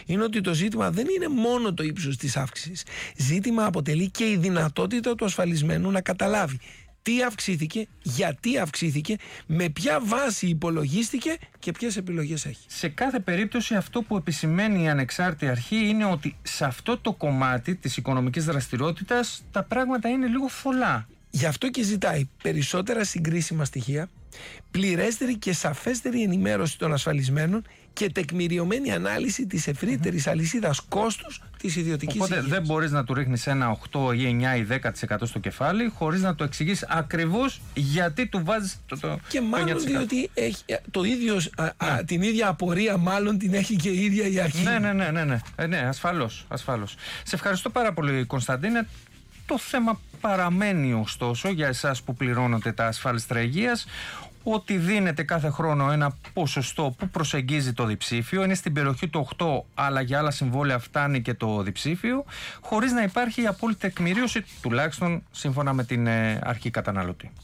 είναι ότι το ζήτημα δεν είναι μόνο το ύψος της αύξησης. Ζήτημα αποτελεί και η δυνατότητα του ασφαλισμένου να καταλάβει τι αυξήθηκε, γιατί αυξήθηκε, με ποια βάση υπολογίστηκε και ποιες επιλογές έχει. Σε κάθε περίπτωση αυτό που επισημαίνει η ανεξάρτητη αρχή είναι ότι σε αυτό το κομμάτι της οικονομικής δραστηριότητας τα πράγματα είναι λίγο θολά. Γι' αυτό και ζητάει περισσότερα συγκρίσιμα στοιχεία, πληρέστερη και σαφέστερη ενημέρωση των ασφαλισμένων και τεκμηριωμένη ανάλυση της ευρύτερης αλυσίδας κόστους της ιδιωτικής υγείας. Οπότε δεν μπορείς να του ρίχνεις ένα 8 ή 9 ή 10% στο κεφάλι χωρίς να του εξηγείς ακριβώς γιατί του βάζεις το και μάλλον 9%. Διότι έχει το ίδιο, την ίδια απορία μάλλον την έχει και η ίδια η αρχή. Ναι, ασφαλώς. Σε ευχαριστώ πάρα πολύ, Κωνσταντίνε. Το θέμα παραμένει ωστόσο για εσάς που πληρώνετε τα ασφάλιστρα υγείας ότι δίνεται κάθε χρόνο ένα ποσοστό που προσεγγίζει το διψήφιο, είναι στην περιοχή του 8 αλλά για άλλα συμβόλαια φτάνει και το διψήφιο, χωρίς να υπάρχει απόλυτη τεκμηρίωση, τουλάχιστον σύμφωνα με την αρχή καταναλωτή.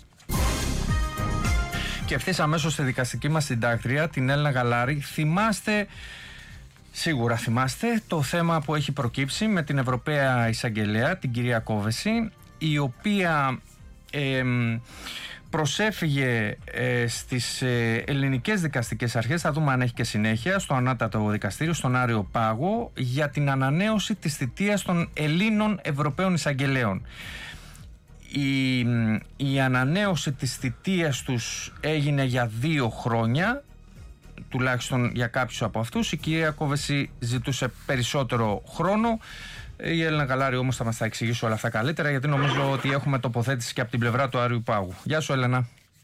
Και ευθύς αμέσως στη δικαστική μας συντάκτρια, την Έλληνα Γαλάρη, σίγουρα θυμάστε το θέμα που έχει προκύψει με την Ευρωπαία Εισαγγελέα, την κυρία Κόβεση, η οποία προσέφυγε στις ελληνικές δικαστικές αρχές, θα δούμε αν έχει και συνέχεια, στο ανώτατο δικαστήριο, στον Άριο Πάγο, για την ανανέωση της θητείας των Ελλήνων Ευρωπαίων Εισαγγελέων. Η ανανέωση της θητείας τους έγινε για 2 χρόνια, τουλάχιστον για κάποιους από αυτούς. Η κυρία Κόβεση ζητούσε περισσότερο χρόνο. Η Έλληνα Γαλάρη όμως θα μας τα εξηγήσει όλα αυτά καλύτερα, γιατί νομίζω ότι έχουμε τοποθέτηση και από την πλευρά του Άριου Πάγου. Γεια σου, Έλληνα.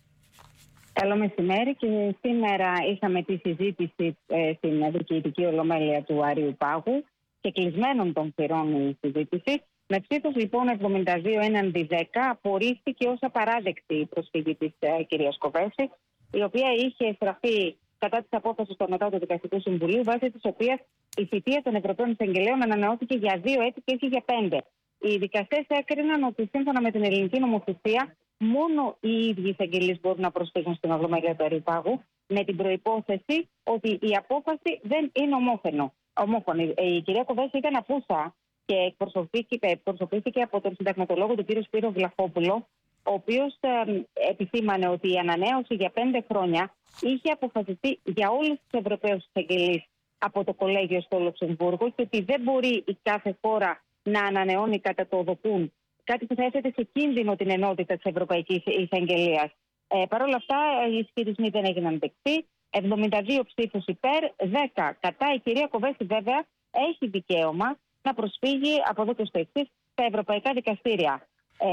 Καλό μεσημέρι. Και σήμερα είχαμε τη συζήτηση στην Διοικητική Ολομέλεια του Άριου Πάγου και κλεισμένων των θυρών η συζήτηση. Με ψήφος λοιπόν 72 έναντι 10 απορρίφθηκε ως απαράδεκτη η προσφυγή της κυρίας Κοβέση, η οποία είχε στραφεί κατά της απόφασης του Ανωτάτου Δικαστικού Συμβουλίου, βάσει της οποίας η θητεία των Ευρωπαίων Εισαγγελέων ανανεώθηκε για 2 έτη και όχι για 5. Οι δικαστές έκριναν ότι σύμφωνα με την ελληνική νομοθεσία, μόνο οι ίδιοι εισαγγελείς μπορούν να προσφύγουν στην Ολομέλεια του Αριού Πάγου, με την προϋπόθεση ότι η απόφαση δεν είναι ομόφωνη. Η κυρία Κοβέση ήταν απούσα και εκπροσωπήθηκε από τον συνταγματολόγο τον κύριο Σπύρο Βλαχόπουλο, ο οποίος επισήμανε ότι η ανανέωση για 5 χρόνια είχε αποφασιστεί για όλους τους Ευρωπαίους εισαγγελείς από το κολέγιο στο Λουξεμβούργο και ότι δεν μπορεί η κάθε χώρα να ανανεώνει κατά το οδοκούν, κάτι που θα έθετε σε κίνδυνο την ενότητα της Ευρωπαϊκής Εισαγγελίας. Παρ' όλα αυτά, οι ισχυρισμοί δεν έγιναν δεκτοί. 72 ψήφους υπέρ, 10 κατά. Η κυρία Κοβέση, βέβαια, έχει δικαίωμα να προσφύγει από εδώ και στο εξής στα ευρωπαϊκά δικαστήρια.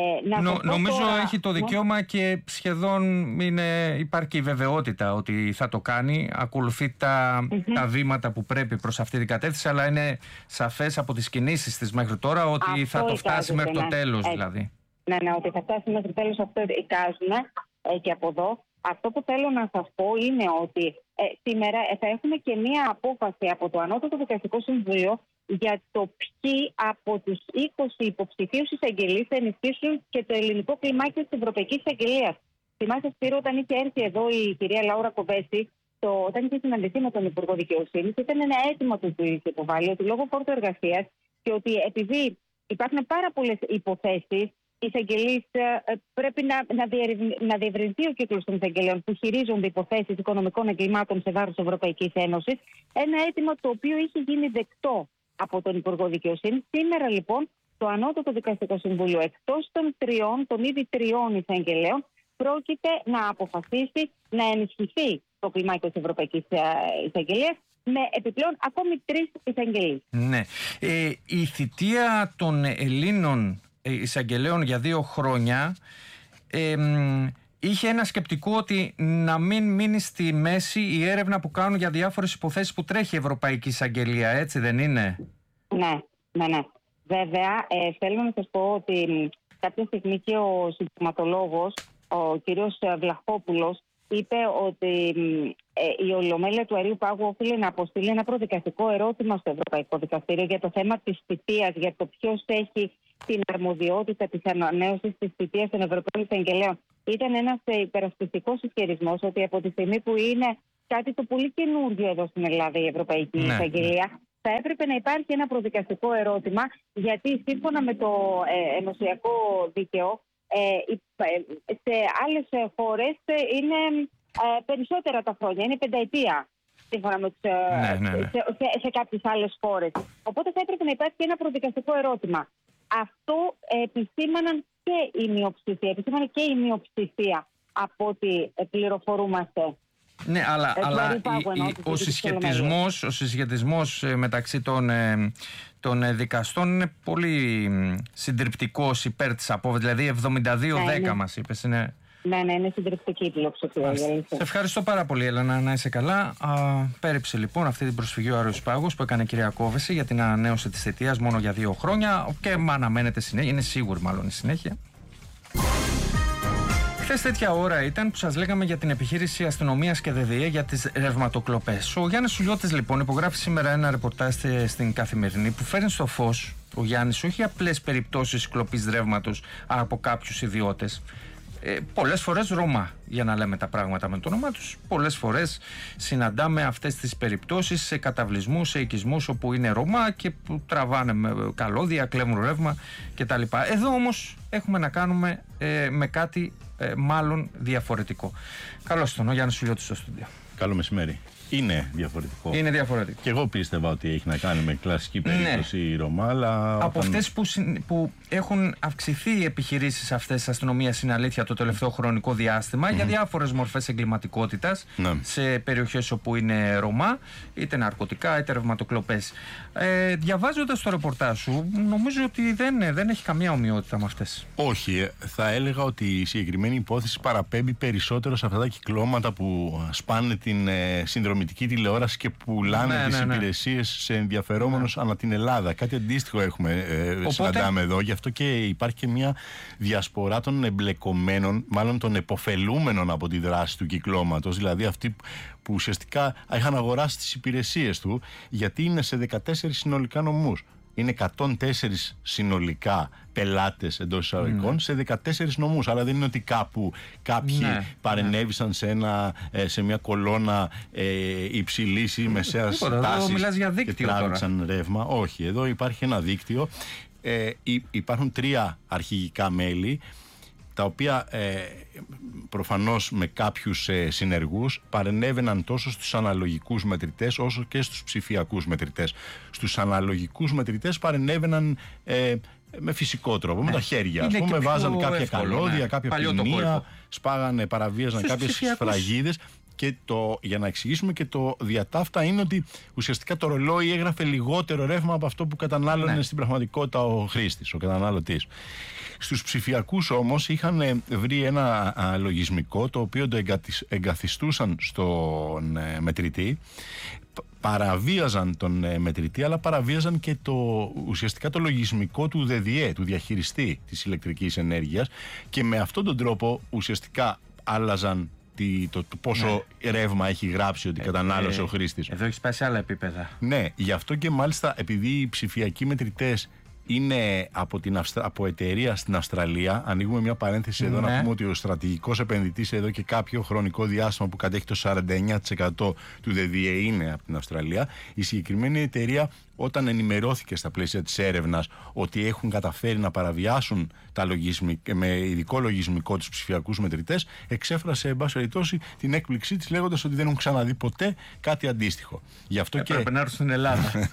Νομίζω έχει το δικαίωμα και σχεδόν υπάρχει η βεβαιότητα ότι θα το κάνει. Ακολουθεί τα βήματα που πρέπει προς αυτή την κατεύθυνση, αλλά είναι σαφές από τις κινήσεις της μέχρι τώρα ότι αυτό θα το φτάσει μέχρι το τέλος δηλαδή. Ναι, ότι θα φτάσει μέχρι το τέλος, αυτό εικάζουμε και από εδώ. Αυτό που θέλω να σας πω είναι ότι σήμερα θα έχουμε και μία απόφαση από το Ανώτατο Δικαστικό Συμβούλιο για το ποιοι από τους 20 υποψηφίους εισαγγελείς θα ενισχύσουν και το ελληνικό κλιμάκιο της Ευρωπαϊκής Εισαγγελίας. Θυμάστε, Σπύρο, όταν είχε έρθει εδώ η κυρία Λάουρα Κοβέση, όταν είχε συναντηθεί με τον Υπουργό Δικαιοσύνης, ήταν ένα αίτημα του που είχε υποβάλει ότι λόγω φόρτου εργασίας και ότι επειδή υπάρχουν πάρα πολλές υποθέσεις, οι εισαγγελείς πρέπει να διευρυνθεί ο κύκλος των εισαγγελέων που χειρίζονται υποθέσεις οικονομικών εγκλημάτων σε βάρος Ευρωπαϊκής Ένωσης. Ένα αίτημα το οποίο είχε γίνει δεκτό από τον Υπουργό Δικαιοσύνης. Σήμερα λοιπόν το Ανώτατο Δικαστικό Συμβούλιο, εκτός των ήδη 3 εισαγγελέων, πρόκειται να αποφασίσει να ενισχυθεί το κλιμάκιο της Ευρωπαϊκής Εισαγγελίας με επιπλέον ακόμη 3 εισαγγελείς. Ναι. Η θητεία των Ελλήνων εισαγγελέων για 2 χρόνια είχε ένα σκεπτικό ότι να μην μείνει στη μέση η έρευνα που κάνουν για διάφορες υποθέσεις που τρέχει η Ευρωπαϊκή Εισαγγελία, έτσι δεν είναι? Ναι. Βέβαια, θέλω να σας πω ότι κάποια στιγμή και ο συνταγματολόγος, ο κύριος Βλαχόπουλος, είπε ότι η Ολομέλεια του Αρίου Πάγου οφείλει να αποστείλει ένα προδικαστικό ερώτημα στο Ευρωπαϊκό Δικαστήριο για το θέμα της θητείας, για το ποιος έχει την αρμοδιότητα της ανανέωσης της θητείας των Ευρωπαίων Εισαγγελέων. Ήταν ένας υπερασπιστικός ισχυρισμός ότι από τη στιγμή που είναι κάτι το πολύ καινούργιο εδώ στην Ελλάδα η Ευρωπαϊκή Εισαγγελία, θα έπρεπε να υπάρχει ένα προδικαστικό ερώτημα, γιατί σύμφωνα με το ενωσιακό δίκαιο, σε άλλες χώρες είναι περισσότερα τα χρόνια, είναι πενταετία. Σύμφωνα με σε κάποιες άλλες χώρες. Οπότε θα έπρεπε να υπάρχει ένα προδικαστικό ερώτημα. Αυτό επισήμαναν και η μειοψηφία από ό,τι πληροφορούμαστε. Ναι, αλλά ο συσχετισμός μεταξύ των δικαστών είναι πολύ συντριπτικός υπέρ της απόφασης. Δηλαδή 72-10 μας είπες. Ναι, είναι συντριπτική η πλειοψηφία. Σε ευχαριστώ πάρα πολύ, Έλενα, να είσαι καλά. Πέριψε λοιπόν αυτή την προσφυγή ο Άριος Πάγος που έκανε η κυρία Κόβεση για την ανανέωση της θητείας μόνο για 2 χρόνια και αναμένεται συνέχεια, είναι σίγουρη μάλλον η συνέχεια. Χθες τέτοια ώρα ήταν που σας λέγαμε για την επιχείρηση αστυνομίας και ΔΔΕ για τις ρευματοκλοπές. Ο Γιάννης Σουλιώτης λοιπόν υπογράφει σήμερα ένα ρεπορτάζ στην Καθημερινή που φέρνει στο φως ο Γιάννης όχι απλές περιπτώσεις κλοπής ρεύματος από κάποιους ιδιώτες. Πολλές φορές Ρωμά, για να λέμε τα πράγματα με το όνομά τους. Πολλές φορές συναντάμε αυτές τις περιπτώσεις σε καταβλισμούς, σε οικισμούς όπου είναι Ρωμά και που τραβάνε με καλώδια, κλέβουν ρεύμα κτλ. Εδώ όμως έχουμε να κάνουμε με κάτι μάλλον διαφορετικό. Καλώς τον, ο Γιάννης Σουλιώτης στο στούντιο. Καλό μεσημέρι. Είναι διαφορετικό. Είναι διαφορετικό. Και εγώ πίστευα ότι έχει να κάνει με κλασική περίπτωση Ρωμά, αλλά. Από αυτές που έχουν αυξηθεί οι επιχειρήσεις αυτές της αστυνομίας, είναι αλήθεια, το τελευταίο χρονικό διάστημα για διάφορες μορφές εγκληματικότητας σε περιοχές όπου είναι Ρωμά, είτε ναρκωτικά είτε ρευματοκλοπές. Διαβάζοντας το ρεπορτάζ σου, νομίζω ότι δεν έχει καμία ομοιότητα με αυτές. Όχι. Θα έλεγα ότι η συγκεκριμένη υπόθεση παραπέμπει περισσότερο σε αυτά τα κυκλώματα που σπάνε την συνδρομητική τηλεόραση και πουλάνε τις υπηρεσίες σε ενδιαφερόμενους ανά την Ελλάδα. Κάτι αντίστοιχο έχουμε συναντάμε εδώ. Γι' αυτό και υπάρχει και μια διασπορά των εμπλεκομένων, μάλλον των επωφελούμενων από τη δράση του κυκλώματος. Δηλαδή αυτοί που ουσιαστικά είχαν αγοράσει τις υπηρεσίες του, γιατί είναι σε 14 συνολικά νομούς. Είναι 104 συνολικά πελάτες εντός εισαγωγικών σε 14 νομούς. Άρα δεν είναι ότι κάπου κάποιοι παρενέβησαν σε μια κολόνα υψηλής ή μεσαίας τάσης και τράβηξαν ρεύμα. Όχι, εδώ υπάρχει ένα δίκτυο. Υπάρχουν 3 αρχηγικά μέλη, τα οποία προφανώς με κάποιους συνεργούς παρενέβαιναν τόσο στους αναλογικούς μετρητές όσο και στους ψηφιακούς μετρητές. Στους αναλογικούς μετρητές παρενέβαιναν με φυσικό τρόπο, με τα χέρια. Ας πούμε, βάζαν κάποια καλώδια, κάποια ποινία, σπάγανε, παραβίαζαν κάποιες σφραγίδες. Και για να εξηγήσουμε και το διατάφτα είναι ότι ουσιαστικά το ρολόι έγραφε λιγότερο ρεύμα από αυτό που κατανάλωνε στην πραγματικότητα ο χρήστης, ο καταναλωτής. Στους ψηφιακούς όμως είχαν βρει ένα λογισμικό το οποίο το εγκαθιστούσαν στον μετρητή, παραβίαζαν τον μετρητή, αλλά παραβίαζαν και ουσιαστικά το λογισμικό του ΔΔΕ, του διαχειριστή της ηλεκτρικής ενέργειας, και με αυτόν τον τρόπο ουσιαστικά άλλαζαν το πόσο ρεύμα έχει γράψει ότι κατανάλωσε ο χρήστης. Εδώ έχει πάει σε άλλα επίπεδα. Ναι, γι' αυτό και μάλιστα επειδή οι ψηφιακοί μετρητές είναι από εταιρεία στην Αυστραλία. Ανοίγουμε μια παρένθεση εδώ να πούμε ότι ο στρατηγικός επενδυτής εδώ και κάποιο χρονικό διάστημα που κατέχει το 49% του ΔΔΕ είναι από την Αυστραλία. Η συγκεκριμένη εταιρεία, όταν ενημερώθηκε στα πλαίσια της έρευνας ότι έχουν καταφέρει να παραβιάσουν με ειδικό λογισμικό τους ψηφιακούς μετρητές, εξέφρασε εν πάση περιπτώσει την έκπληξή της, λέγοντας ότι δεν έχουν ξαναδεί ποτέ κάτι αντίστοιχο. Γι' αυτό πρέπει να έρθουν στην Ελλάδα.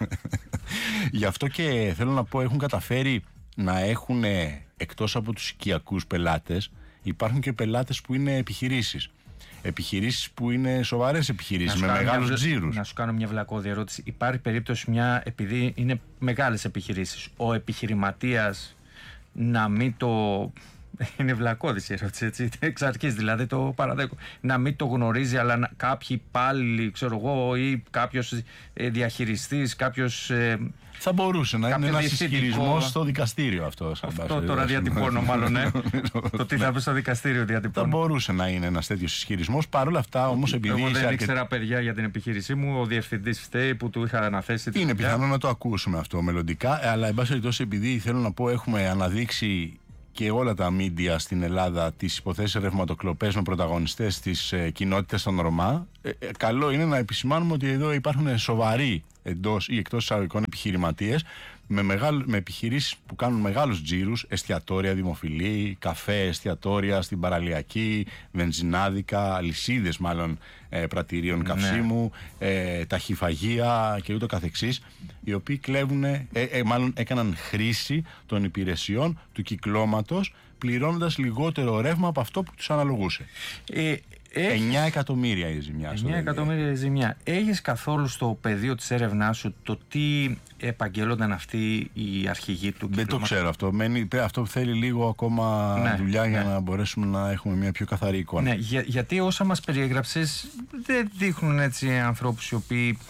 Γι' αυτό και θέλω να πω, έχουν καταφέρει να έχουν, εκτός από τους οικιακούς πελάτες, υπάρχουν και πελάτες που είναι επιχειρήσεις. Επιχειρήσεις που είναι σοβαρές επιχειρήσεις, με μεγάλους τζίρους. Να σου κάνω μια βλακώδη ερώτηση. Υπάρχει περίπτωση επειδή είναι μεγάλες επιχειρήσεις, ο επιχειρηματίας να μην το... Είναι βλακώδης η ερώτηση, έτσι, εξ αρχής δηλαδή, το παραδέχομαι. Να μην το γνωρίζει, αλλά κάποιοι υπάλληλοι, ξέρω εγώ, ή κάποιος διαχειριστής, κάποιος... Θα μπορούσε να είναι ένας ισχυρισμός στο δικαστήριο αυτό. Αυτό τώρα διατυπώνω μάλλον, το τι θα πει στο δικαστήριο διατυπώνω. Θα μπορούσε να είναι ένας τέτοιος ισχυρισμός. Παρ' όλα αυτά όμως, επειδή. Εγώ δεν ήξερα, παιδιά, για την επιχείρησή μου. Ο διευθυντής φταίει που του είχα αναθέσει. Είναι πιθανό να το ακούσουμε αυτό μελλοντικά. Αλλά, εν πάση περιπτώσει, επειδή θέλω να πω, έχουμε αναδείξει και όλα τα μίντια στην Ελλάδα τις υποθέσεις ρευματοκλοπές με πρωταγωνιστές της κοινότητας των Ρωμά, καλό είναι να επισημάνουμε ότι εδώ υπάρχουν σοβαροί εντός ή εκτός εισαγωγικών επιχειρηματίες με επιχειρήσεις που κάνουν μεγάλους τζίρους, εστιατόρια, δημοφιλή, καφέ, εστιατόρια στην παραλιακή, βενζινάδικα, αλυσίδες μάλλον πρατηρίων καυσίμου, ταχυφαγεία και ούτω καθεξής, οι οποίοι μάλλον έκαναν χρήση των υπηρεσιών του κυκλώματος, πληρώνοντας λιγότερο ρεύμα από αυτό που τους αναλογούσε. 9 εκατομμύρια η ζημιά. 9 εκατομμύρια η ζημιά. Έχεις καθόλου στο πεδίο της έρευνάς σου το τι επαγγέλλονταν αυτοί οι αρχηγοί του Δεν το ξέρω αυτό. Αυτό θέλει λίγο ακόμα δουλειά για να μπορέσουμε να έχουμε μια πιο καθαρή εικόνα. Ναι, γιατί όσα μας περιέγραψες δεν δείχνουν έτσι ανθρώπους οι οποίοι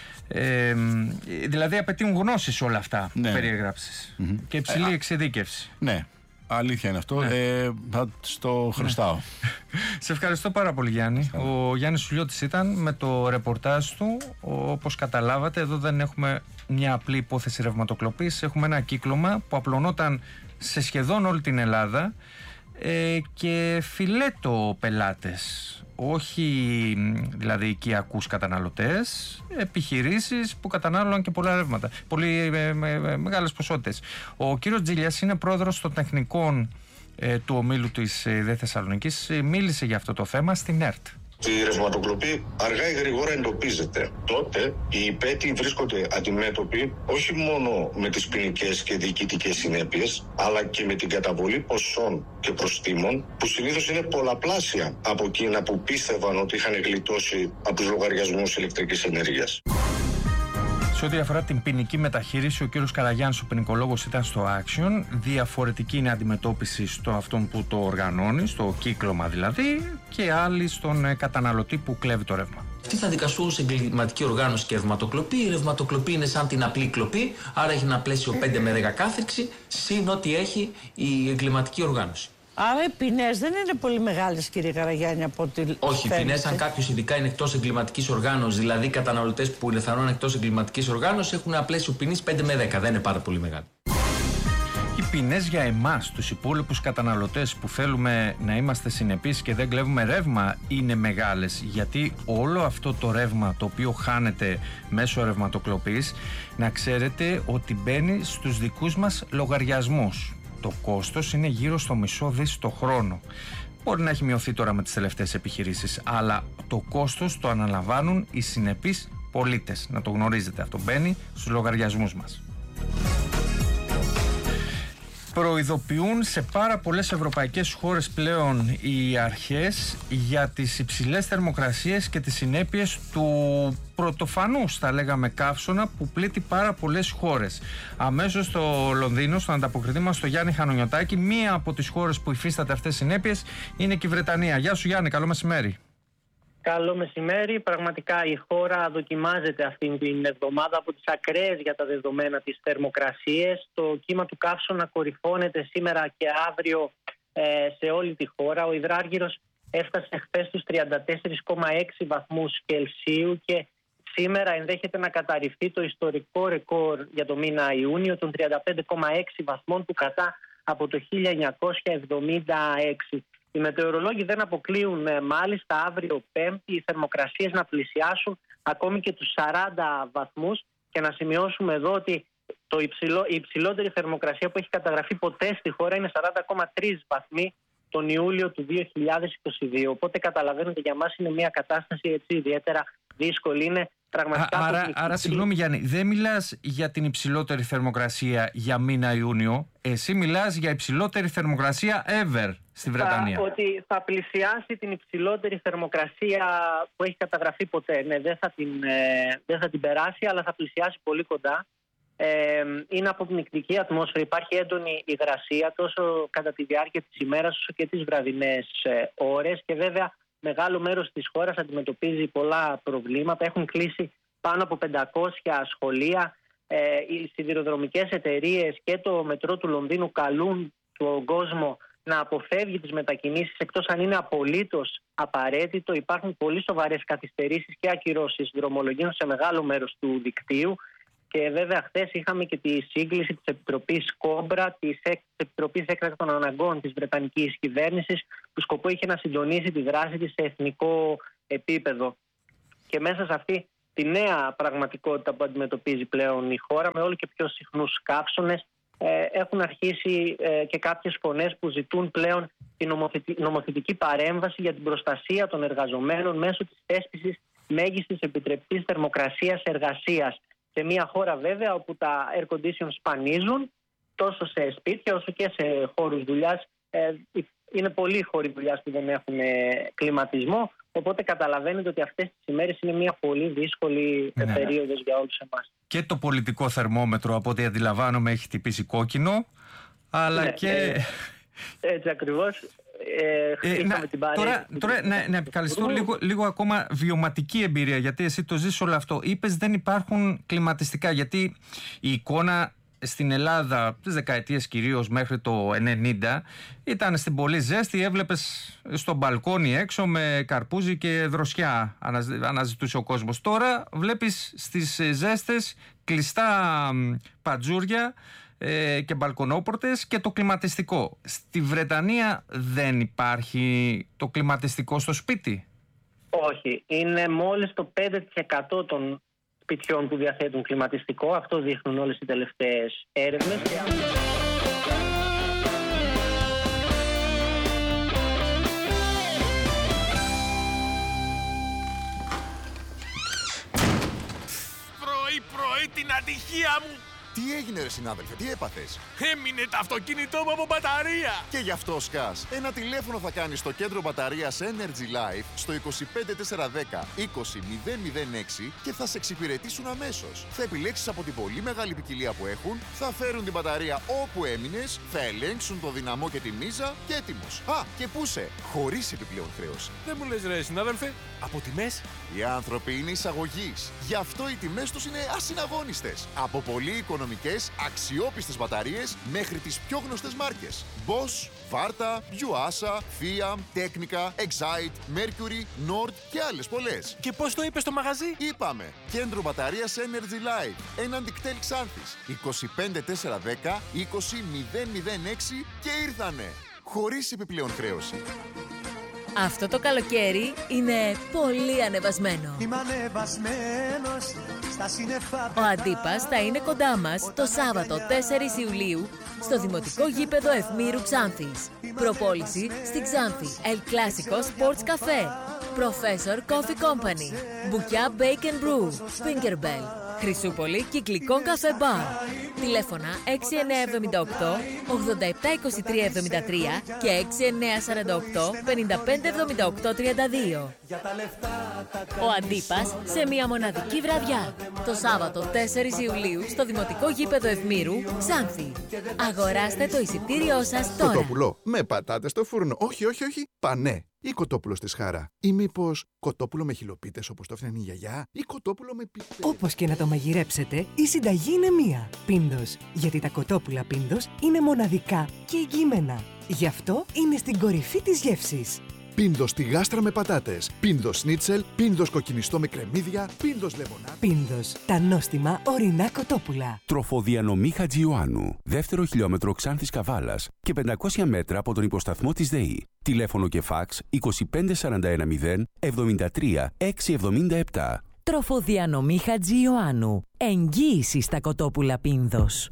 δηλαδή απαιτούν γνώσεις όλα αυτά που περιέγραψες και υψηλή εξειδίκευση. Ναι. Αλήθεια είναι αυτό. Θα στο χρωστάω. Σε ευχαριστώ πάρα πολύ, Γιάννη. Ο Γιάννης Σουλιώτης ήταν με το ρεπορτάζ του. Όπως καταλάβατε, εδώ δεν έχουμε μια απλή υπόθεση ρευματοκλοπής. Έχουμε ένα κύκλωμα που απλωνόταν σε σχεδόν όλη την Ελλάδα και φιλέτο πελάτες. Όχι δηλαδή οικιακούς καταναλωτές, επιχειρήσεις που κατανάλωναν και πολλά ρεύματα, πολύ μεγάλες ποσότητες. Ο κύριος Τζίλιας είναι πρόεδρος των τεχνικών του ομίλου της ΔΕ Θεσσαλονίκης. Μίλησε για αυτό το θέμα στην ΕΡΤ. Η ρευματοκλοπή αργά ή γρήγορα εντοπίζεται. Τότε οι υπέτειοι βρίσκονται αντιμέτωποι όχι μόνο με τις ποινικές και διοικητικές συνέπειες, αλλά και με την καταβολή ποσών και προστίμων που συνήθως είναι πολλαπλάσια από εκείνα που πίστευαν ότι είχαν γλιτώσει από τους λογαριασμούς ηλεκτρικής ενέργειας. Σε ό,τι αφορά την ποινική μεταχείριση, ο κύριος Καραγιάννης, ο ποινικολόγος, ήταν στο Action. Διαφορετική είναι η αντιμετώπιση στο αυτόν που το οργανώνει, στο κύκλωμα δηλαδή, και άλλη στον καταναλωτή που κλέβει το ρεύμα. Αυτοί θα δικαστούν σε εγκληματική οργάνωση και ρευματοκλοπή. Η ρευματοκλοπή είναι σαν την απλή κλοπή, άρα έχει ένα πλαίσιο 5 με 10 κάθριξη, συν ό,τι έχει η εγκληματική οργάνωση. Άρα οι ποινές δεν είναι πολύ μεγάλες, κύριε Καραγιάννη, από ό,τι όχι, οι ποινές, αν κάποιος ειδικά είναι εκτός εγκληματικής οργάνωσης, δηλαδή καταναλωτές που είναι θανόν εκτός εγκληματικής οργάνωσης, έχουν ένα πλαίσιο ποινής 5 με 10, δεν είναι πάρα πολύ μεγάλο. Οι ποινές για εμάς, τους υπόλοιπους καταναλωτές που θέλουμε να είμαστε συνεπείς και δεν κλέβουμε ρεύμα, είναι μεγάλες, γιατί όλο αυτό το ρεύμα το οποίο χάνεται μέσω ρευματοκλοπής, να ξέρετε ότι μπαίνει στους δικούς μας λογαριασμούς. Το κόστος είναι γύρω στο μισό δις το χρόνο. Μπορεί να έχει μειωθεί τώρα με τις τελευταίες επιχειρήσεις, αλλά το κόστος το αναλαμβάνουν οι συνεπείς πολίτες. Να το γνωρίζετε, αυτό μπαίνει στους λογαριασμούς μας. Προειδοποιούν σε πάρα πολλές ευρωπαϊκές χώρες πλέον οι αρχές για τις υψηλές θερμοκρασίες και τις συνέπειες του πρωτοφανούς, θα λέγαμε, καύσωνα που πλήττει πάρα πολλές χώρες. Αμέσως στο Λονδίνο, στον ανταποκριτή μας, στο Γιάννη Χανονιωτάκη, μία από τις χώρες που υφίσταται αυτές τις συνέπειες είναι και η Βρετανία. Γεια σου, Γιάννη, καλό μεσημέρι. Καλό μεσημέρι. Πραγματικά η χώρα δοκιμάζεται αυτήν την εβδομάδα από τις ακραίες για τα δεδομένα τις θερμοκρασίες. Το κύμα του καύσωνα κορυφώνεται σήμερα και αύριο σε όλη τη χώρα. Ο υδράργυρος έφτασε χθες στους 34,6 βαθμούς Κελσίου και σήμερα ενδέχεται να καταρριφθεί το ιστορικό ρεκόρ για το μήνα Ιούνιο των 35,6 βαθμών που κρατά από το 1976. Οι μετεωρολόγοι δεν αποκλείουν μάλιστα αύριο Πέμπτη οι θερμοκρασίες να πλησιάσουν ακόμη και τους 40 βαθμούς και να σημειώσουμε εδώ ότι η υψηλότερη θερμοκρασία που έχει καταγραφεί ποτέ στη χώρα είναι 40,3 βαθμοί τον Ιούλιο του 2022. Οπότε καταλαβαίνετε, για μας είναι μια κατάσταση έτσι ιδιαίτερα δύσκολη. Είναι πραγματικά άρα, συγγνώμη Γιάννη, δεν μιλάς για την υψηλότερη θερμοκρασία για μήνα Ιούνιο. Εσύ μιλάς για υψηλότερη θερμοκρασία ever στη Βρετανία. Ότι θα πλησιάσει την υψηλότερη θερμοκρασία που έχει καταγραφεί ποτέ. Ναι, δεν θα την περάσει, αλλά θα πλησιάσει πολύ κοντά. Είναι αποπνικτική ατμόσφαιρα. Υπάρχει έντονη υγρασία τόσο κατά τη διάρκεια της ημέρας όσο και τις βραδινές ώρες. Και βέβαια μεγάλο μέρος της χώρας αντιμετωπίζει πολλά προβλήματα. Έχουν κλείσει πάνω από 500 σχολεία. Οι σιδηροδρομικές εταιρείες και το μετρό του Λονδίνου καλούν τον κόσμο να αποφεύγει τις μετακινήσεις εκτός αν είναι απολύτως απαραίτητο. Υπάρχουν πολύ σοβαρές καθυστερήσεις και ακυρώσεις δρομολογίων σε μεγάλο μέρος του δικτύου. Και βέβαια χθες είχαμε και τη σύγκληση της Επιτροπής Κόμπρα, της Επιτροπής Έκτακτων Αναγκών της Βρετανικής Κυβέρνησης, που σκοπό είχε να συντονίσει τη δράση της σε εθνικό επίπεδο. Και μέσα σε αυτή τη νέα πραγματικότητα που αντιμετωπίζει πλέον η χώρα, με όλο και πιο συχνούς καύσωνες. Έχουν αρχίσει και κάποιες φωνές που ζητούν πλέον την νομοθετική παρέμβαση για την προστασία των εργαζομένων μέσω της θέσπισης μέγιστης επιτρεπτής θερμοκρασίας εργασίας. Σε μια χώρα βέβαια όπου τα air condition σπανίζουν τόσο σε σπίτια όσο και σε χώρους δουλειάς. Είναι πολλοί χώροι δουλειάς που δεν έχουν κλιματισμό, οπότε καταλαβαίνετε ότι αυτές τις ημέρες είναι μια πολύ δύσκολη περίοδος για όλους εμάς. Και το πολιτικό θερμόμετρο, από ό,τι αντιλαμβάνομαι, έχει χτυπήσει κόκκινο, αλλά και... Έτσι ακριβώς. Τώρα να επικαλεστώ λίγο ακόμα βιωματική εμπειρία, γιατί εσύ το ζεις όλο αυτό. Είπες δεν υπάρχουν κλιματιστικά, γιατί η εικόνα στην Ελλάδα τις δεκαετίες κυρίως μέχρι το 90 ήταν στην πολύ ζέστη, έβλεπες στο μπαλκόνι έξω με καρπούζι και δροσιά αναζητούσε ο κόσμος. Τώρα βλέπεις στις ζέστες κλειστά πατζούρια και μπαλκονόπορτες και το κλιματιστικό. Στη Βρετανία δεν υπάρχει το κλιματιστικό στο σπίτι? Όχι, είναι μόλις το 5% των σπιτιών που διαθέτουν κλιματιστικό. Αυτό δείχνουν όλες οι τελευταίες έρευνες. Πρωί την ατυχία μου! Τι έγινε ρε συνάδελφε, τι έπαθες? Έμεινε το αυτοκίνητό μου από μπαταρία! Και γι' αυτό σκάς. Ένα τηλέφωνο θα κάνεις στο κέντρο μπαταρίας Energy Life στο 25410 20006 και θα σε εξυπηρετήσουν αμέσως. Θα επιλέξεις από την πολύ μεγάλη ποικιλία που έχουν, θα φέρουν την μπαταρία όπου έμεινες, θα ελέγξουν το δυναμό και τη μίζα και έτοιμος. Α, και πού σε, χωρίς επιπλέον χρέωση. Δεν μου λες ρε συνάδελφε, από τιμές? Οι άνθρωποι είναι εισαγωγής. Γι' αυτό οι τιμές τους είναι ασυναγώνιστες. Από πολύ οικονομικές, αξιόπιστες μπαταρίες μέχρι τις πιο γνωστές μάρκες. Bosch, Varta, Yuasa, Fiat, Technica, Excite, Mercury, Nord και άλλες πολλές. Και πώς το είπες στο μαγαζί? Είπαμε, κέντρο μπαταρίας Energy Life, έναν Κτέλ Ξάνθης, 25410 20006 και ήρθανε. Χωρίς επιπλέον χρέωση. Αυτό το καλοκαίρι είναι πολύ ανεβασμένο. Είμαι ανεβασμένος στα σύννεφα. Ο Αντίπας θα είναι κοντά μας το Σάββατο 4 Ιουλίου στο Δημοτικό Γήπεδο Ευμήρου Ξάνθης. Προπόληση στη Ξάνθη El Clasico Sports Cafe, Professor Coffee Company, Μπουκιά Bake and Brew, Fingerbell, Χρυσούπολη Κυκλικό Καφέ Μπαρ. Τηλέφωνα 6978 872373 και 6948 557832. Ο Αντίπας σε μια μοναδική βραδιά. Το Σάββατο 4 Ιουλίου στο Δημοτικό Γήπεδο Ευμήρου, Ξάνθη. Αγοράστε το εισιτήριό σας τώρα. Κοτόπουλο με πατάτες στο φούρνο. Όχι, πανέ. Ή κοτόπουλο στη σχάρα. Ή μήπως κοτόπουλο με χιλοπίτες όπως το έφτιανε η γιαγιά. Ή κοτόπουλο με πίπες. Όπως και να το μαγειρέψετε, η συνταγή είναι μία. Πίντος. Γιατί τα κοτόπουλα Πίντος είναι μοναδικά και εγγυημένα. Γι' αυτό είναι στην κορυφή της γεύσης. Πίντος στη γάστρα με πατάτες. Πίντος σνίτσελ. Πίντος κοκκινιστό με κρεμμύδια. Πίντος λεμονάδα. Πίντος. Τα νόστιμα ορεινά κοτόπουλα. Τροφοδιανομή Χατζιωάννου. Δεύτερο χιλιόμετρο Ξάνθης Καβάλας και 500 μέτρα από τον υποσταθμό της ΔΕΗ. Τηλέφωνο και φάξ 25410 73 677. Τροφοδιανομή Χατζιωάννου. Εγγύηση στα κοτόπουλα Πίνδος.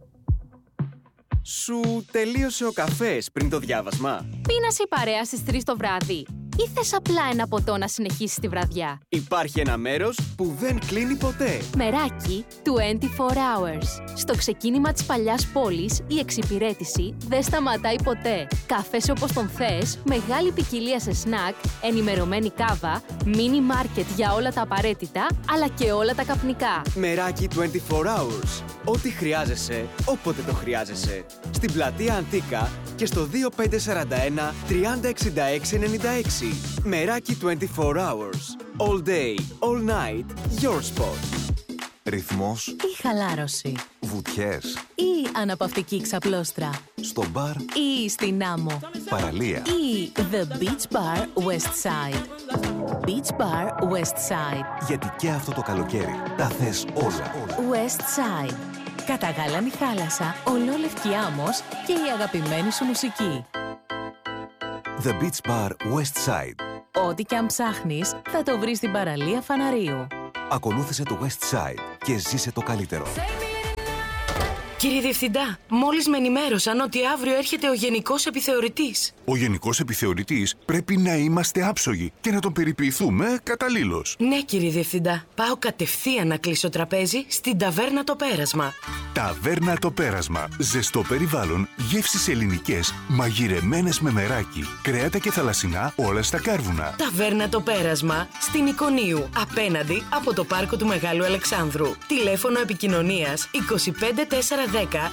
Σου τελείωσε ο καφές πριν το διάβασμα? Πίνασε η παρέα στις 3 το βράδυ ή θες απλά ένα ποτό να συνεχίσεις τη βραδιά? Υπάρχει ένα μέρος που δεν κλείνει ποτέ. Μεράκι 24 Hours. Στο ξεκίνημα της παλιάς πόλης, η εξυπηρέτηση δεν σταματάει ποτέ. Καφές όπως τον θες, μεγάλη ποικιλία σε σνακ, ενημερωμένη κάβα, μίνι μάρκετ για όλα τα απαραίτητα, αλλά και όλα τα καπνικά. Μεράκι 24 Hours. Ό,τι χρειάζεσαι, όποτε το χρειάζεσαι. Στην πλατεία Αντίκα και στο 2541 306696. Μεράκι 24 Hours. All day, all night, your spot. Ρυθμός ή χαλάρωση. Βουτιές ή αναπαυτική ξαπλώστρα. Στο μπαρ ή στην άμμο. Παραλία ή The Beach Bar West Side. Beach Bar West Side. Γιατί και αυτό το καλοκαίρι τα θες όλα. West Side. Καταγάλανη θάλασσα, ολόλευκη άμμος και η αγαπημένη σου μουσική. The Beach Bar West Side. Ό,τι και αν ψάχνεις, θα το βρεις στην παραλία Φαναρίου. Ακολούθησε το West Side και ζήσε το καλύτερο. Κύριε Διευθυντά, μόλις με ενημέρωσαν ότι αύριο έρχεται ο Γενικός Επιθεωρητής. Ο Γενικός Επιθεωρητής πρέπει να είμαστε άψογοι και να τον περιποιηθούμε καταλήλως. Ναι, κύριε Διευθυντά. Πάω κατευθείαν να κλείσω τραπέζι στην Ταβέρνα Το Πέρασμα. Ταβέρνα Το Πέρασμα. Ζεστό περιβάλλον, γεύσεις ελληνικές, μαγειρεμένες με μεράκι, κρέατα και θαλασσινά όλα στα κάρβουνα. Ταβέρνα Το Πέρασμα στην Εικονίου, απέναντι από το πάρκο του Μεγάλου Αλεξάνδρου. Τηλέφωνο επικοινωνίας 25410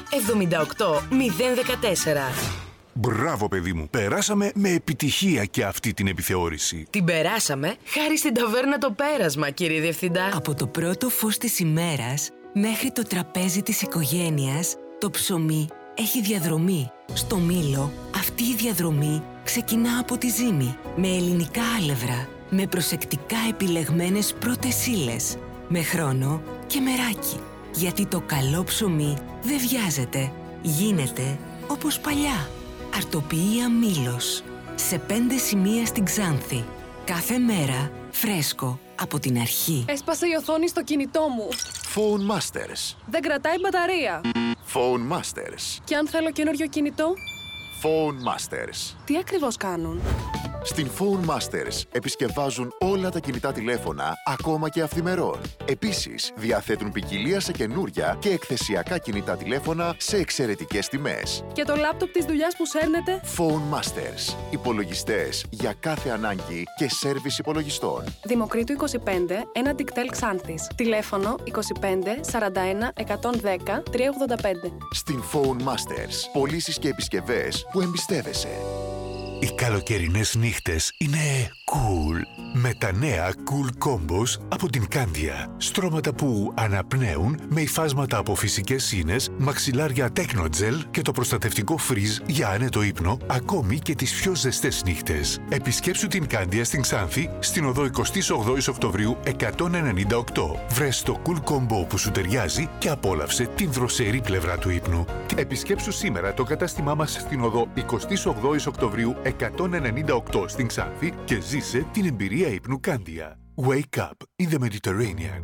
78 014. Μπράβο, παιδί μου. Περάσαμε με επιτυχία και αυτή την επιθεώρηση. Την περάσαμε χάρη στην Ταβέρνα Το Πέρασμα, κύριε Διευθυντά. Από το πρώτο φως της ημέρας μέχρι το τραπέζι της οικογένειας, το ψωμί έχει διαδρομή. Στο Μήλο, αυτή η διαδρομή ξεκινά από τη ζύμη, με ελληνικά άλευρα, με προσεκτικά επιλεγμένες πρώτες ύλες, με χρόνο και μεράκι. Γιατί το καλό ψωμί δεν βιάζεται. Γίνεται όπως παλιά. Αρτοποιία Μήλος. Σε 5 σημεία στην Ξάνθη. Κάθε μέρα φρέσκο από την αρχή. Έσπασε η οθόνη στο κινητό μου. Phone Masters. Δεν κρατάει μπαταρία. Phone Masters. Και αν θέλω καινούριο κινητό? Phone Masters. Τι ακριβώς κάνουν? Στην Phone Masters επισκευάζουν όλα τα κινητά τηλέφωνα, ακόμα και αυθημερών. Επίσης, διαθέτουν ποικιλία σε καινούρια και εκθεσιακά κινητά τηλέφωνα σε εξαιρετικές τιμές. Και το λάπτοπ της δουλειάς που σέρνετε? Phone Masters. Υπολογιστές για κάθε ανάγκη και σέρβις υπολογιστών. Δημοκρίτου 25, ένα Diktel Xanthis. Τηλέφωνο 25 41 110 385. Στην Phone Masters. Πωλήσεις και επισκευές που εμπιστεύεσαι. Οι καλοκαιρινές νύχτες είναι cool με τα νέα Cool Combos από την Candia. Στρώματα που αναπνέουν με υφάσματα από φυσικές ίνες, μαξιλάρια Technogel και το προστατευτικό Freeze για άνετο ύπνο, ακόμη και τις πιο ζεστές νύχτες. Επισκέψου την Candia στην Ξάνθη, στην οδό 28 Οκτωβρίου 198. Βρες το Cool Combo που σου ταιριάζει και απόλαυσε την δροσερή πλευρά του ύπνου. Επισκέψου σήμερα το κατάστημά μας στην οδό 28 Οκτωβρίου 198 στην Ξάνθη και ζήσε την εμπειρία ύπνου Candia. Wake up in the Mediterranean.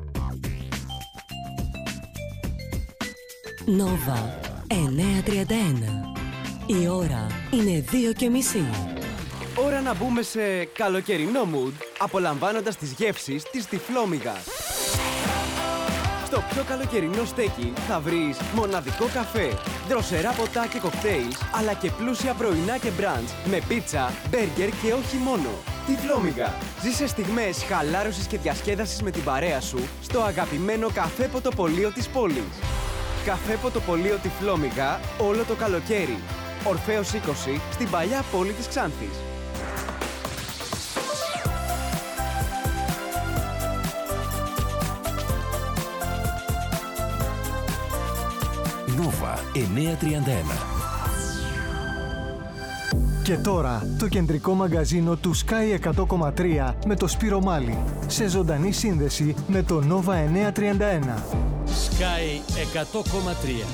Nova 9:31. Η ώρα είναι 2:30. Ώρα να μπούμε σε καλοκαιρινό mood, απολαμβάνοντας τις γεύσεις της Τυφλόμυγας. Στο πιο καλοκαιρινό στέκι θα βρεις μοναδικό καφέ, δροσερά ποτά και κοκτέιλ, αλλά και πλούσια πρωινά και μπραντς με πίτσα, μπέργκερ και όχι μόνο. Τυφλόμυγα. Ζήσε στιγμές χαλάρωσης και διασκέδασης με την παρέα σου στο αγαπημένο καφέ ποτοπωλείο της πόλης. Καφέ ποτοπωλείο Τυφλόμυγα όλο το καλοκαίρι. Ορφέως 20 στην παλιά πόλη της Ξάνθης. Nova 931. Και τώρα το κεντρικό μαγκαζίνο του Sky 100,3 με το Σπύρο Μάλι. Σε ζωντανή σύνδεση με το Nova 931. Sky 100,3.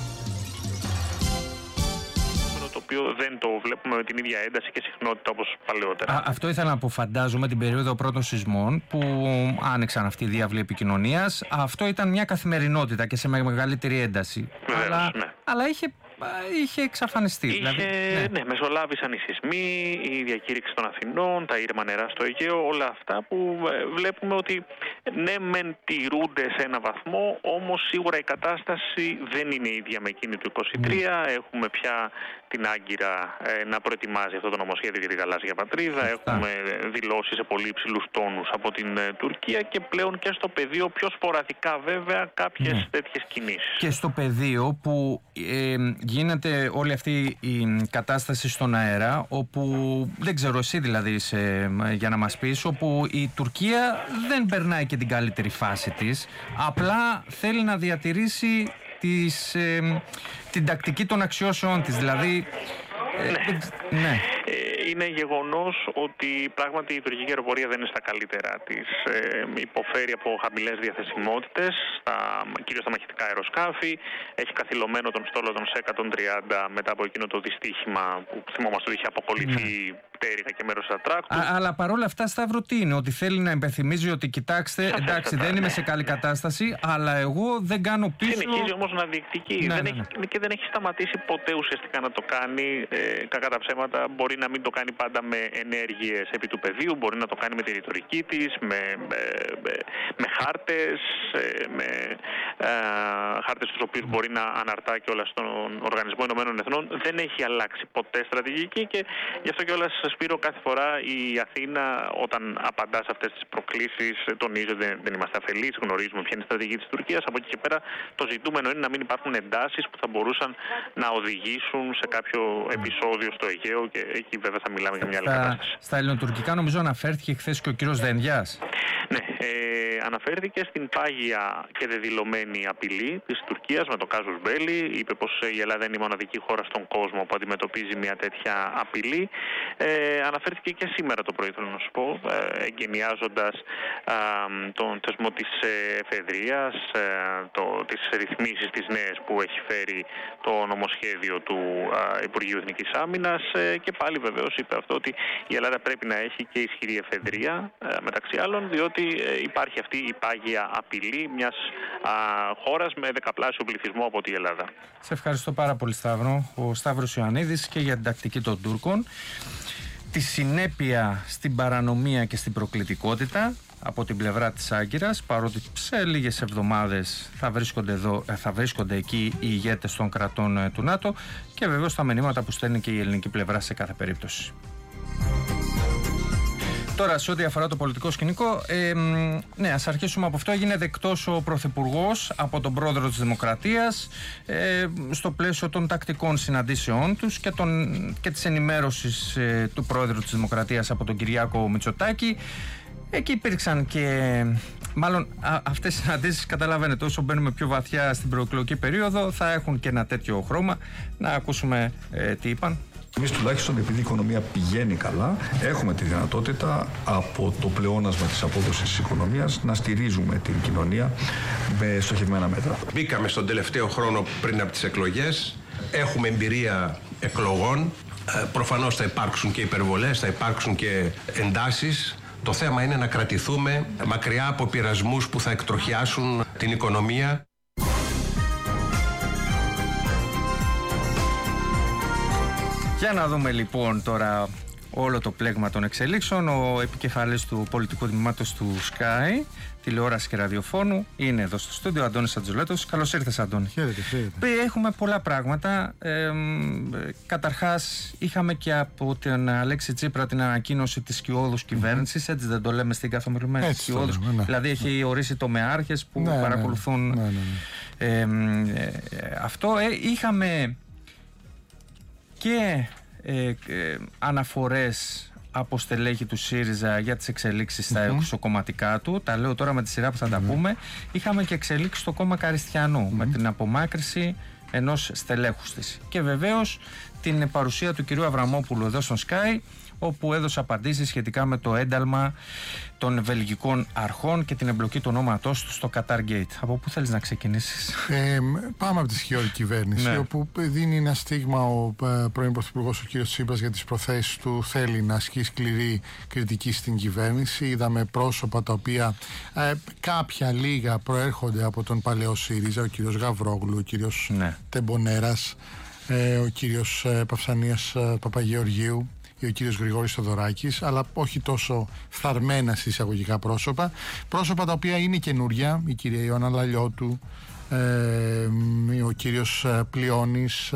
Το οποίο δεν το βλέπουμε με την ίδια ένταση και συχνότητα όπως παλαιότερα. Αυτό ήθελα να αποφαντάζομαι την περίοδο πρώτων σεισμών που άνοιξαν αυτή η διάβλη επικοινωνίας. Αυτό ήταν μια καθημερινότητα και σε μεγαλύτερη ένταση. Βεβαίως, αλλά είχε εξαφανιστεί. Ναι, μεσολάβησαν οι σεισμοί, η διακήρυξη των Αθηνών, τα ήρεμα νερά στο Αιγαίο, όλα αυτά που βλέπουμε ότι ναι μεν τηρούνται σε ένα βαθμό, όμως σίγουρα η κατάσταση δεν είναι ίδια με εκείνη του 23. Έχουμε πια την Άγκυρα να προετοιμάζει αυτό το νομοσχέδιο για τη γαλάζια πατρίδα. Έχουμε δηλώσεις σε πολύ υψηλούς τόνους από την Τουρκία και πλέον και στο πεδίο, πιο σποραδικά βέβαια, κάποιες τέτοιες κινήσεις. Και στο πεδίο που γίνεται όλη αυτή η κατάσταση στον αέρα, όπου δεν ξέρω εσύ δηλαδή για να μας πεις, όπου η Τουρκία δεν περνάει και την καλύτερη φάση της, απλά θέλει να διατηρήσει την τακτική των αξιώσεών της, δηλαδή... Είναι γεγονός ότι πράγματι η τουρκική αεροπορία δεν είναι στα καλύτερα της. Υποφέρει από χαμηλές διαθεσιμότητες, κυρίως στα μαχητικά αεροσκάφη. Έχει καθυλωμένο τον στόλο των ΣΕ-130 μετά από εκείνο το δυστύχημα που θυμόμαστε ότι είχε αποκολληθεί πτέρυγα και μέρος ατράκτου. Αλλά παρόλα αυτά, Σταύρο, τι είναι? Ότι θέλει να υπενθυμίζει ότι κοιτάξτε, εντάξει, δεν είμαι σε καλή κατάσταση, αλλά εγώ δεν κάνω πίσω. Συνεχίζει όμως να διεκδικεί. Και δεν έχει σταματήσει ποτέ ουσιαστικά να το κάνει. Κακά τα ψέματα, μπορεί να μην το κάνει πάντα με ενέργειες επί του πεδίου, μπορεί να το κάνει με τη ρητορική της, με χάρτες, με χάρτες τους οποίους μπορεί να αναρτά και όλα στον Οργανισμό Ηνωμένων Εθνών. Δεν έχει αλλάξει ποτέ στρατηγική και γι' αυτό κιόλας, Σπύρο, κάθε φορά η Αθήνα όταν απαντά σε αυτές τις προκλήσεις τονίζει ότι δεν είμαστε αφελείς, γνωρίζουμε ποια είναι η στρατηγική της Τουρκίας. Από εκεί και πέρα το ζητούμενο είναι να μην υπάρχουν εντάσεις που θα μπορούσαν να οδηγήσουν σε κάποιο επεισόδιο στο Αιγαίο και εκεί βέβαια θα μιλάμε για μια άλλη κατάσταση. Στα ελληνοτουρκικά νομίζω αναφέρθηκε χθες και ο κύριος Δενδιάς. Ναι, αναφέρθηκε στην πάγια και δεδηλωμένη απειλή της Τουρκίας με το κάζους μπέλι. Είπε πως η Ελλάδα είναι η μοναδική χώρα στον κόσμο που αντιμετωπίζει μια τέτοια απειλή. Αναφέρθηκε και σήμερα το πρωί, θέλω να σου πω, εγκαινιάζοντας τον θεσμό της εφεδρείας, τις ρυθμίσεις τις νέες που έχει φέρει το νομοσχέδιο του Υπουργείου Εθνικής Άμυνας και πάλι βεβαίως είπε αυτό ότι η Ελλάδα πρέπει να έχει και ισχυρή εφεδρεία μεταξύ άλλων, διότι υπάρχει αυτή η πάγια απειλή μιας χώρας με δεκαπλάσιο πληθυσμό από τη Ελλάδα. Σε ευχαριστώ πάρα πολύ, Σταύρο. Ο Σταύρος Ιωαννίδης και για την τακτική των Τούρκων. Τη συνέπεια στην παρανομία και στην προκλητικότητα από την πλευρά της Άγκυρας, παρότι σε λίγες εβδομάδες θα βρίσκονται εκεί οι ηγέτες των κρατών του ΝΑΤΟ και βεβαίως τα μηνύματα που στέλνει και η ελληνική πλευρά σε κάθε περίπτωση. Τώρα, σε ό,τι αφορά το πολιτικό σκηνικό, ναι, ας αρχίσουμε από αυτό. Έγινε δεκτός ο Πρωθυπουργός από τον Πρόεδρο της Δημοκρατίας στο πλαίσιο των τακτικών συναντήσεών τους και της ενημέρωσης του Πρόεδρου της Δημοκρατίας από τον Κυριάκο Μητσοτάκη. Εκεί υπήρξαν και, μάλλον αυτές οι συναντήσεις, καταλαβαίνετε, όσο μπαίνουμε πιο βαθιά στην προεκλογική περίοδο θα έχουν και ένα τέτοιο χρώμα. Να ακούσουμε τι είπαν. Εμείς τουλάχιστον, επειδή η οικονομία πηγαίνει καλά, έχουμε τη δυνατότητα από το πλεόνασμα της απόδοσης της οικονομίας να στηρίζουμε την κοινωνία με στοχευμένα μέτρα. Μπήκαμε στον τελευταίο χρόνο πριν από τις εκλογές. Έχουμε εμπειρία εκλογών. Προφανώς θα υπάρξουν και υπερβολές, θα υπάρξουν και εντάσεις. Το θέμα είναι να κρατηθούμε μακριά από πειρασμούς που θα εκτροχιάσουν την οικονομία. Για να δούμε λοιπόν τώρα όλο το πλέγμα των εξελίξεων. Ο επικεφαλής του πολιτικού τμήματος του Sky, τηλεόραση και ραδιοφώνου, είναι εδώ στο στούντιο, Αντώνης Ατζουλέτος. Καλώς ήρθες, Αντώνη. Χαίρετε. Έχουμε πολλά πράγματα. Καταρχάς, είχαμε και από την Αλέξη Τσίπρα την ανακοίνωση της σκιώδους κυβέρνησης, έτσι δεν το λέμε στην καθομιλουμένη σκιώδους. Ναι. Δηλαδή έχει ορίσει τομεάρχες που παρακολουθούν αυτό. Είχαμε και αναφορές από στελέχη του ΣΥΡΙΖΑ για τις εξελίξεις στα εξωκομματικά του. Τα λέω τώρα με τη σειρά που θα τα πούμε. Είχαμε και εξελίξεις στο κόμμα Καριστιανού με την απομάκρυση ενός στελέχους της. Και βεβαίως την παρουσία του κυρίου Αβραμόπουλου εδώ στον Sky, όπου έδωσε απαντήσεις σχετικά με το ένταλμα των βελγικών αρχών και την εμπλοκή του ονόματός του στο Qatar Gate. Από πού θέλεις να ξεκινήσεις? Πάμε από τη σχεδόν κυβέρνηση, όπου δίνει ένα στίγμα ο πρώην Πρωθυπουργός, ο κ. Τσίπρας, για τις προθέσεις του. Θέλει να ασκεί σκληρή κριτική στην κυβέρνηση. Είδαμε πρόσωπα τα οποία κάποια λίγα προέρχονται από τον παλαιό ΣΥΡΙΖΑ, ο κ. Γαβρόγλου, ο κ. Τεμπονέρας, ο κ. Παυσανίας Παπαγεωργίου ή ο κύριος Γρηγόρης Θοδωράκης, αλλά όχι τόσο φθαρμένα εισαγωγικά πρόσωπα. Πρόσωπα τα οποία είναι καινούρια, η κυρία Ιωάννα Λαλιώτου, ο κύριος Πλειώνης,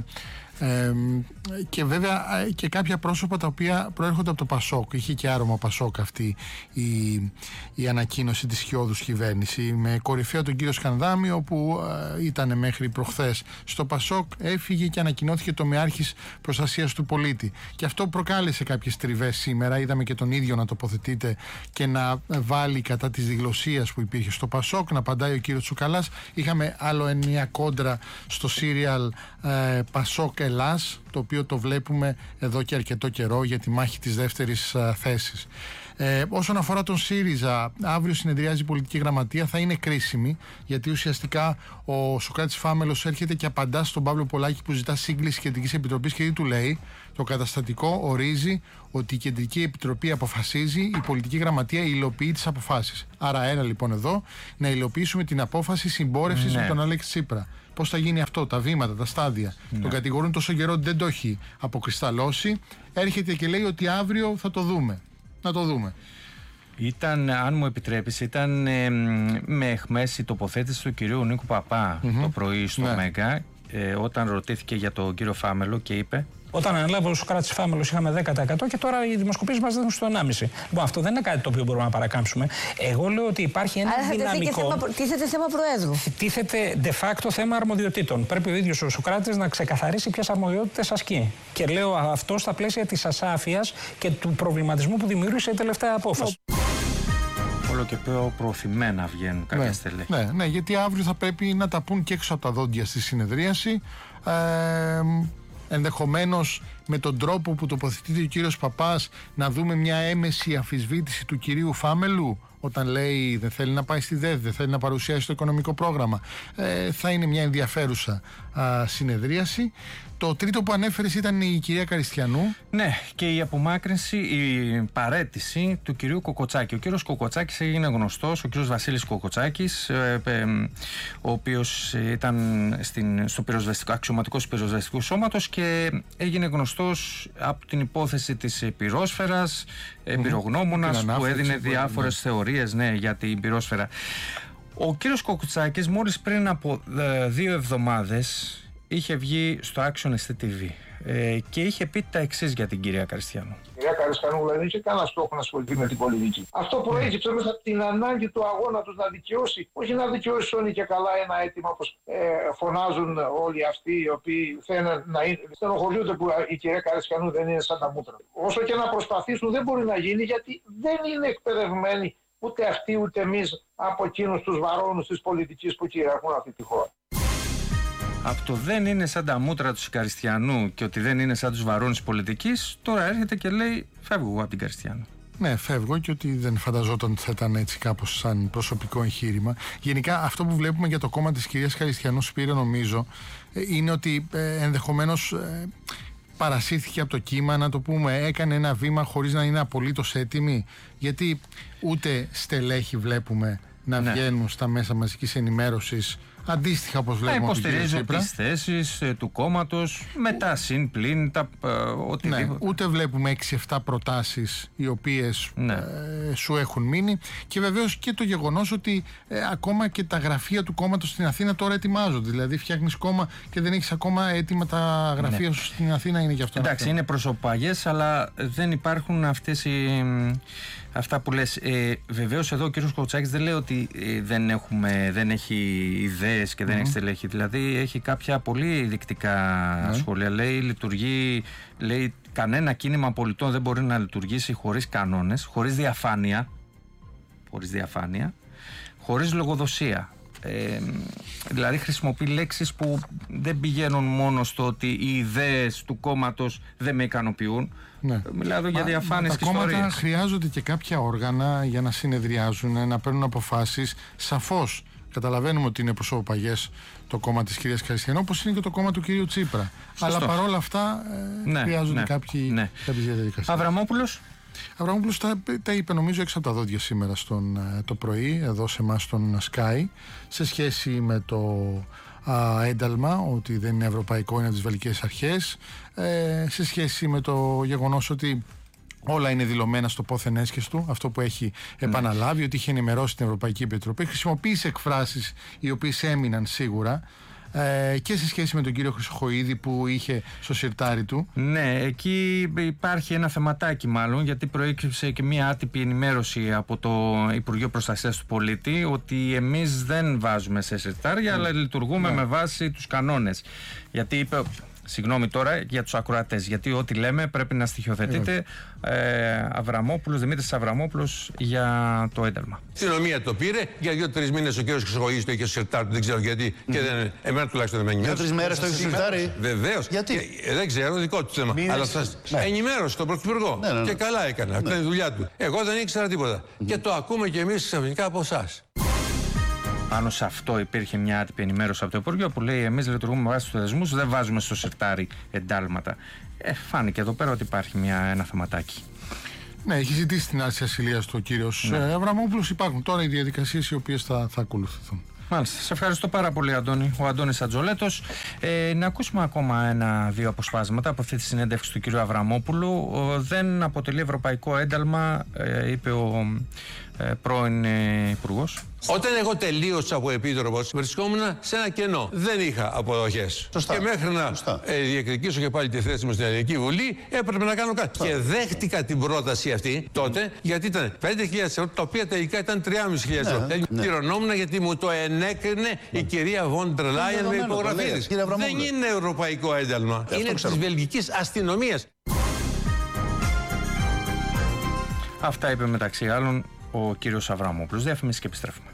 και βέβαια και κάποια πρόσωπα τα οποία προέρχονται από το ΠΑΣΟΚ. Είχε και άρωμα ΠΑΣΟΚ αυτή η ανακοίνωση της σκιώδους κυβέρνηση, με κορυφαίο τον κύριο Σκανδάμι, όπου ήταν μέχρι προχθές στο ΠΑΣΟΚ, έφυγε και ανακοινώθηκε τομεάρχης προστασίας του πολίτη. Και αυτό προκάλεσε κάποιες τριβές σήμερα. Είδαμε και τον ίδιο να τοποθετείται και να βάλει κατά της διγλωσσίας που υπήρχε στο ΠΑΣΟΚ, να απαντάει ο κύριος Τσουκαλάς. Είχαμε άλλο μια κόντρα στο σύριαλ ΠΑΣΟΚ Ελλάς, το οποίο το βλέπουμε εδώ και αρκετό καιρό, για τη μάχη της δεύτερης θέσης. Όσον αφορά τον ΣΥΡΙΖΑ, αύριο συνεδριάζει η πολιτική γραμματεία, θα είναι κρίσιμη, γιατί ουσιαστικά ο Σωκράτης Φάμελος έρχεται και απαντά στον Παύλο Πολάκη που ζητά σύγκληση Κεντρικής Επιτροπής και τι του λέει? Το καταστατικό ορίζει ότι η Κεντρική Επιτροπή αποφασίζει, η πολιτική γραμματεία υλοποιεί τις αποφάσεις. Άρα ένα λοιπόν εδώ, να υλοποιήσουμε την απόφαση συμπόρευσης με τον Αλέξη Τσίπρα. Πώς θα γίνει αυτό, τα βήματα, τα στάδια. Τον κατηγορούν τόσο καιρό ότι δεν το έχει αποκρισταλώσει. Έρχεται και λέει ότι αύριο θα το δούμε. Να το δούμε. Ήταν, αν μου επιτρέπεις, ήταν με αιχμές η τοποθέτηση του κυρίου Νίκου Παπά το πρωί στο Μέγκα, όταν ρωτήθηκε για τον κύριο Φάμελο και είπε: Όταν ανέλαβε ο Σωκράτης Φάμελος είχαμε 10% και τώρα οι δημοσκοπήσεις μας δίνουν στο 1,5%. Λοιπόν, αυτό δεν είναι κάτι το οποίο μπορούμε να παρακάμψουμε. Εγώ λέω ότι υπάρχει ένα δυναμικό. Τίθεται θέμα Προέδρου. Τίθεται de facto θέμα αρμοδιοτήτων. Πρέπει ο ίδιος ο Σωκράτης να ξεκαθαρίσει ποιες αρμοδιότητες ασκεί. Και λέω αυτό στα πλαίσια της ασάφειας και του προβληματισμού που δημιούργησε η τελευταία απόφαση. Όλο και πιο προωθημένα βγαίνουν κάποια στελέχη. Ναι, γιατί αύριο θα πρέπει να τα πούν και έξω από τα δόντια στη συνεδρίαση. Ενδεχομένως με τον τρόπο που τοποθετείται ο κύριος Παπάς να δούμε μια έμεση αμφισβήτηση του κυρίου Φάμελου όταν λέει δεν θέλει να πάει στη ΔΕΔ, δεν θέλει να παρουσιάσει το οικονομικό πρόγραμμα. Θα είναι μια ενδιαφέρουσα συνεδρίαση. Το τρίτο που ανέφερες ήταν η κυρία Καριστιανού. Ναι, και η απομάκρυνση, η παραίτηση του κυρίου Κοκοτσάκη. Ο κύριος Κοκοτσάκης έγινε γνωστός, ο κύριος Βασίλης Κοκοτσάκης, ο οποίος ήταν στο αξιωματικό του πυροσβεστικού σώματος και έγινε γνωστός από την υπόθεση της πυρόσφαιρας, πυρογνώμονας που έδινε διάφορες θεωρίες για την πυρόσφαιρα. Ο κύριος Κοκοτσάκης μόλις πριν από 2 εβδομάδες είχε βγει στο Action STTV και είχε πει τα εξής για την κυρία Καριστιανού. Η κυρία Καριστιανού δεν είχε κανένα στόχο να ασχοληθεί με την πολιτική. Αυτό προέκυψε μέσα από την ανάγκη του αγώνα του να δικαιώσει, όχι να δικαιώσει όλοι και καλά ένα αίτημα όπως φωνάζουν όλοι αυτοί οι οποίοι θέλουν να είναι. Στενοχωριούνται που η κυρία Καριστιανού δεν είναι σαν τα μούτρα. Όσο και να προσπαθήσουν δεν μπορεί να γίνει, γιατί δεν είναι εκπαιδευμένοι ούτε αυτοί ούτε εμείς από εκείνους τους βαρώνους της πολιτικής που κυριαρχούν αυτή τη χώρα. Από το δεν είναι σαν τα μούτρα του Καριστιανού και ότι δεν είναι σαν τους βαρώνους πολιτικής, τώρα έρχεται και λέει φεύγω εγώ από την Καριστιανού. Ναι, φεύγω και ότι δεν φανταζόταν ότι θα ήταν έτσι κάπως σαν προσωπικό εγχείρημα. Γενικά αυτό που βλέπουμε για το κόμμα της κυρίας Καριστιανού, Σπύρο, νομίζω, είναι ότι ενδεχομένως παρασύρθηκε από το κύμα, να το πούμε, έκανε ένα βήμα χωρίς να είναι απολύτως έτοιμη, γιατί ούτε στελέχη βλέπουμε να βγαίνουν στα μέσα μαζικής ενημέρωσης αντίστοιχα όπως βλέπουμε από τον κύριο Τσίπρα. Υποστηρίζει τις θέσεις του κόμματος μετά συν πλην οτιδήποτε. Ναι, ούτε βλέπουμε 6-7 προτάσεις οι οποίες σου έχουν μείνει και βεβαίως και το γεγονός ότι ακόμα και τα γραφεία του κόμματος στην Αθήνα τώρα ετοιμάζονται. Δηλαδή φτιάχνεις κόμμα και δεν έχεις ακόμα έτοιμα τα γραφεία σου στην Αθήνα, είναι γι' αυτό. Εντάξει, είναι προσωπαγές, αλλά δεν υπάρχουν αυτές αυτά που λες. Βεβαίως εδώ ο κύριος Κοκοτσάκης δεν λέει ότι δεν έχει ιδέες και δεν έχει στελέχη. Δηλαδή έχει κάποια πολύ δεικτικά σχόλια. Λέει κανένα κίνημα πολιτών δεν μπορεί να λειτουργήσει χωρίς κανόνες, χωρίς διαφάνεια, χωρίς λογοδοσία. Δηλαδή χρησιμοποιεί λέξεις που δεν πηγαίνουν μόνο στο ότι οι ιδέες του κόμματος δεν με ικανοποιούν. Μιλάω εδώ για διαφάνειες και ιστορίες. Τα κόμματα χρειάζονται και κάποια όργανα για να συνεδριάζουν, να παίρνουν αποφάσεις. Σαφώς καταλαβαίνουμε ότι είναι προσωπαγές το κόμμα της κυρίας Καριστιανού, όπως είναι και το κόμμα του κυρίου Τσίπρα. Αλλά παρόλα αυτά χρειάζονται κάποιες διαδικασίες. Αβραμόπουλος τα είπε νομίζω έξω από τα δόντια σήμερα το πρωί εδώ σε εμάς στον Sky σε σχέση με το ένταλμα, ότι δεν είναι ευρωπαϊκό, είναι από τις βελγικές αρχές, σε σχέση με το γεγονός ότι όλα είναι δηλωμένα στο πόθεν έσχεστο, αυτό που έχει επαναλάβει, ότι είχε ενημερώσει την Ευρωπαϊκή Επιτροπή, χρησιμοποίησε εκφράσεις οι οποίες έμειναν σίγουρα και σε σχέση με τον κύριο Χρυσοχοΐδη που είχε στο σιρτάρι του. Ναι, εκεί υπάρχει ένα θεματάκι μάλλον, γιατί προέκυψε και μια άτυπη ενημέρωση από το Υπουργείο Προστασίας του Πολίτη ότι εμείς δεν βάζουμε σε σιρτάρια αλλά λειτουργούμε με βάση τους κανόνες. Γιατί είπε Συγγνώμη τώρα για τους ακροατές, γιατί ό,τι λέμε πρέπει να στοιχειοθετείτε. Δημήτρης Αβραμόπουλος για το ένταλμα. Η αστυνομία το πήρε για 2-3 μήνες. Ο κύριος Χρυσοχοίδης το είχε στο σιρτάρι του, δεν ξέρω γιατί. Και εμένα τουλάχιστον δεν με ενημέρωσε. 2-3 μέρες το είχε στο σιρτάρι. Βεβαίως. Γιατί? Δεν ξέρω, δικό του θέμα. Αλλά σας ενημέρωσε τον Πρωθυπουργό. Και καλά έκανε. Αυτή είναι η δουλειά του. Εγώ δεν ήξερα τίποτα. Και το ακούμε κι εμείς ξαφνικά από εσάς. Πάνω σε αυτό υπήρχε μια άτυπη ενημέρωση από το Υπουργείο που λέει: εμείς λειτουργούμε βάσει του θεσμούς, δεν βάζουμε στο σιρτάρι εντάλματα. Φάνηκε εδώ πέρα ότι υπάρχει ένα θεματάκι. Ναι, έχει ζητήσει την άρση ασυλίας του ο κύριος Αβραμόπουλος. Υπάρχουν τώρα οι διαδικασίες οι οποίες θα ακολουθηθούν. Μάλιστα. Σε ευχαριστώ πάρα πολύ, Αντώνη. Ο Αντώνης Ατζολέτος. Να ακούσουμε ακόμα 1-2 αποσπάσματα από αυτή τη συνέντευξη του κύριου Αβραμόπουλου. Δεν αποτελεί ευρωπαϊκό ένταλμα, είπε ο πρώην Υπουργός. Όταν εγώ τελείωσα από επίτροπος, βρισκόμουν σε ένα κενό. Δεν είχα αποδοχές. Και μέχρι να διεκδικήσω και πάλι τη θέση μου στην Ελληνική Βουλή, έπρεπε να κάνω κάτι. Και δέχτηκα την πρόταση αυτή τότε, γιατί ήταν 5.000 ευρώ, τα οποία τελικά ήταν 3.500 ευρώ. Πληρωνόμουν γιατί μου το ενέκρινε η κυρία Βόντερ Λάιεν με υπογραφή της. Δεν είναι ευρωπαϊκό ένταλμα. Είναι της βελγικής αστυνομίας. Αυτά είπε μεταξύ άλλων ο κύριος Αβραμόπουλος. Διαφημίσεις και επιστρέφουμε.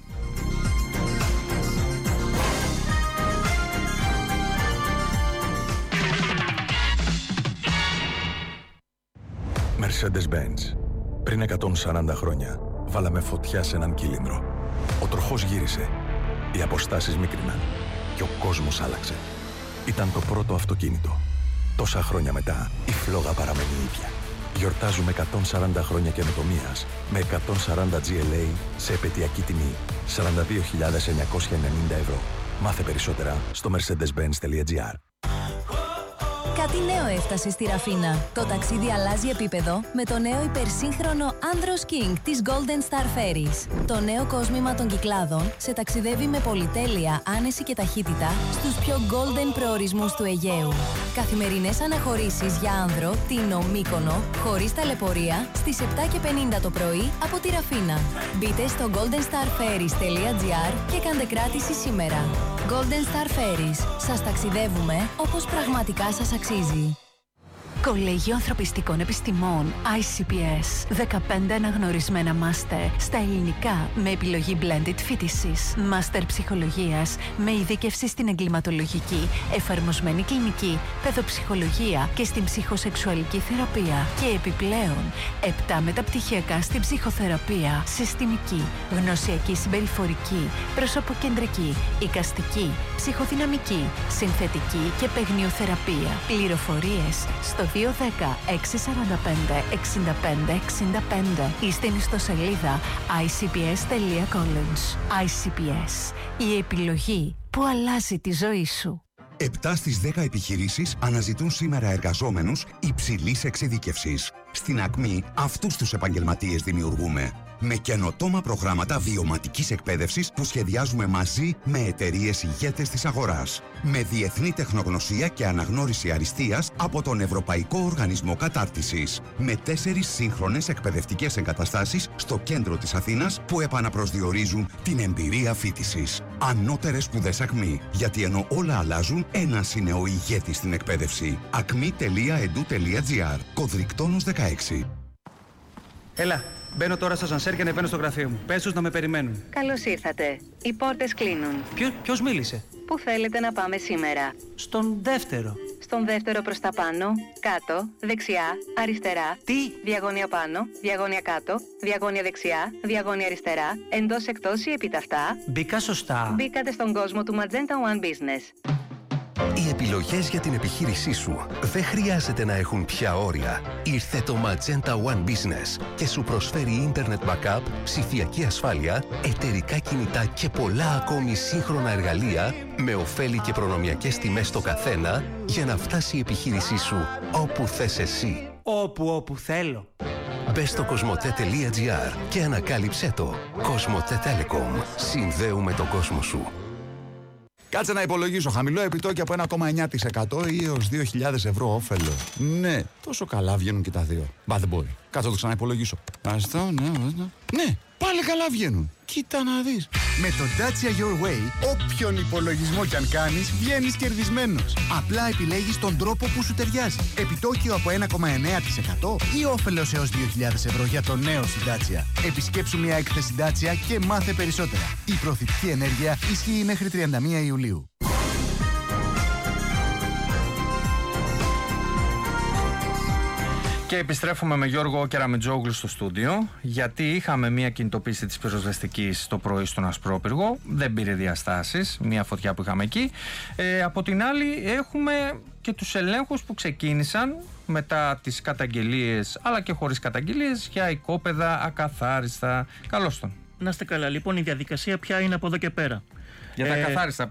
Mercedes-Benz. Πριν 140 χρόνια βάλαμε φωτιά σε έναν κύλινδρο. Ο τροχός γύρισε. Οι αποστάσεις μίκριναν. Και ο κόσμος άλλαξε. Ήταν το πρώτο αυτοκίνητο. Τόσα χρόνια μετά η φλόγα παραμένει ίδια. Γιορτάζουμε 140 χρόνια καινοτομίας με 140 GLA σε επαιτειακή τιμή 42.990 ευρώ. Μάθε περισσότερα στο mercedes-benz.gr. Κάτι νέο έφτασε στη Ραφίνα. Το ταξίδι αλλάζει επίπεδο με το νέο υπερσύγχρονο Andros King της Golden Star Ferries. Το νέο κόσμημα των Κυκλάδων σε ταξιδεύει με πολυτέλεια, άνεση και ταχύτητα στους πιο golden προορισμούς του Αιγαίου. Καθημερινές αναχωρήσεις για άνδρο, Τίνο, Μύκονο, χωρίς ταλαιπωρία, στις 7:50 το πρωί από τη Ραφίνα. Μπείτε στο goldenstarferries.gr και κάντε κράτηση σήμερα. Golden Star Ferries. Σας ταξιδεύουμε όπως πραγματικά σας αξίζει. Κολέγιο Ανθρωπιστικών Επιστημών ICPS. 15 αναγνωρισμένα μάστερ στα ελληνικά με επιλογή blended φοιτησης. Μάστερ ψυχολογίας με ειδίκευση στην εγκληματολογική, εφαρμοσμένη κλινική, παιδοψυχολογία και στην ψυχοσεξουαλική θεραπεία. Και επιπλέον 7 μεταπτυχιακά στην ψυχοθεραπεία, συστημική, γνωσιακή συμπεριφορική, προσωποκεντρική, εικαστική, ψυχοδυναμική, συνθετική και παιγνιοθεραπεία. Πληροφορίες στο 210-645-65-65 ή στην ιστοσελίδα icps.college. ICPS. Η επιλογή που αλλάζει τη ζωή σου. 7 στις 10 επιχειρήσεις αναζητούν σήμερα εργαζόμενους υψηλής εξειδίκευσης. Στην Ακμή αυτούς τους επαγγελματίες δημιουργούμε. Με καινοτόμα προγράμματα βιωματικής εκπαίδευσης που σχεδιάζουμε μαζί με εταιρείες ηγέτες της αγοράς. Με διεθνή τεχνογνωσία και αναγνώριση αριστείας από τον Ευρωπαϊκό Οργανισμό Κατάρτισης. Με 4 σύγχρονες εκπαιδευτικές εγκαταστάσεις στο κέντρο της Αθήνας που επαναπροσδιορίζουν την εμπειρία φοιτησης. Ανώτερες σπουδές Ακμή. Γιατί ενώ όλα αλλάζουν, ένας είναι ο ηγέτης στην εκπαίδευση. acmi.edu.gr. Κωδρικτόνος 16. Έλα. Μπαίνω τώρα στο σανσέρ και ανεβαίνω στο γραφείο μου. Πες τους να με περιμένουν. Καλώς ήρθατε. Οι πόρτες κλείνουν. Ποιος μίλησε? Πού θέλετε να πάμε σήμερα? Στον δεύτερο. Στον δεύτερο προς τα πάνω, κάτω, δεξιά, αριστερά. Τι? Διαγώνια πάνω, διαγώνια κάτω, διαγώνια δεξιά, διαγώνια αριστερά, εντός εκτός ή επιταυτά. Μπήκα σωστά. Μπήκατε στον κόσμο του Magenta One Business. Οι επιλογές για την επιχείρησή σου δεν χρειάζεται να έχουν πια όρια. Ήρθε το Magenta One Business και σου προσφέρει Internet Backup, ψηφιακή ασφάλεια, εταιρικά κινητά και πολλά ακόμη σύγχρονα εργαλεία με ωφέλη και προνομιακές τιμές στο καθένα για να φτάσει η επιχείρησή σου όπου θες εσύ. Όπου θέλω. Μπες στο cosmote.gr και ανακάλυψέ το. Cosmote Telecom. Συνδέουμε τον κόσμο σου. Κάτσε να υπολογίσω. Χαμηλό επιτόκιο από 1,9% ή έως 2.000 ευρώ όφελο. Ναι, τόσο καλά βγαίνουν και τα δύο. Μπα, δεν μπορεί. Κάτσε να το ξαναυπολογίσω. Ναι, πάλι καλά βγαίνουν. Κοίτα να δεις. Με το Dacia Your Way, όποιον υπολογισμό κι αν κάνεις, βγαίνεις κερδισμένος. Απλά επιλέγεις τον τρόπο που σου ταιριάζει. Επιτόκιο από 1,9% ή όφελος έως 2.000 ευρώ για το νέο στη Dacia. Επισκέψου μια έκθεση Dacia και μάθε περισσότερα. Η προωθητική ενέργεια ισχύει μέχρι 31 Ιουλίου. Και επιστρέφουμε με Γιώργο Κεραμετζόγλου στο στούντιο, γιατί είχαμε μία κινητοποίηση της πυροσβεστικής το πρωί στον Ασπρόπυργο. Δεν πήρε διαστάσεις, μία φωτιά που είχαμε εκεί. Από την άλλη έχουμε και τους ελέγχους που ξεκίνησαν μετά τις καταγγελίες, αλλά και χωρίς καταγγελίες, για οικόπεδα ακαθάριστα. Καλώς τον. Να είστε καλά. Λοιπόν, η διαδικασία πια είναι από εδώ και πέρα. Για τα καθάριστα,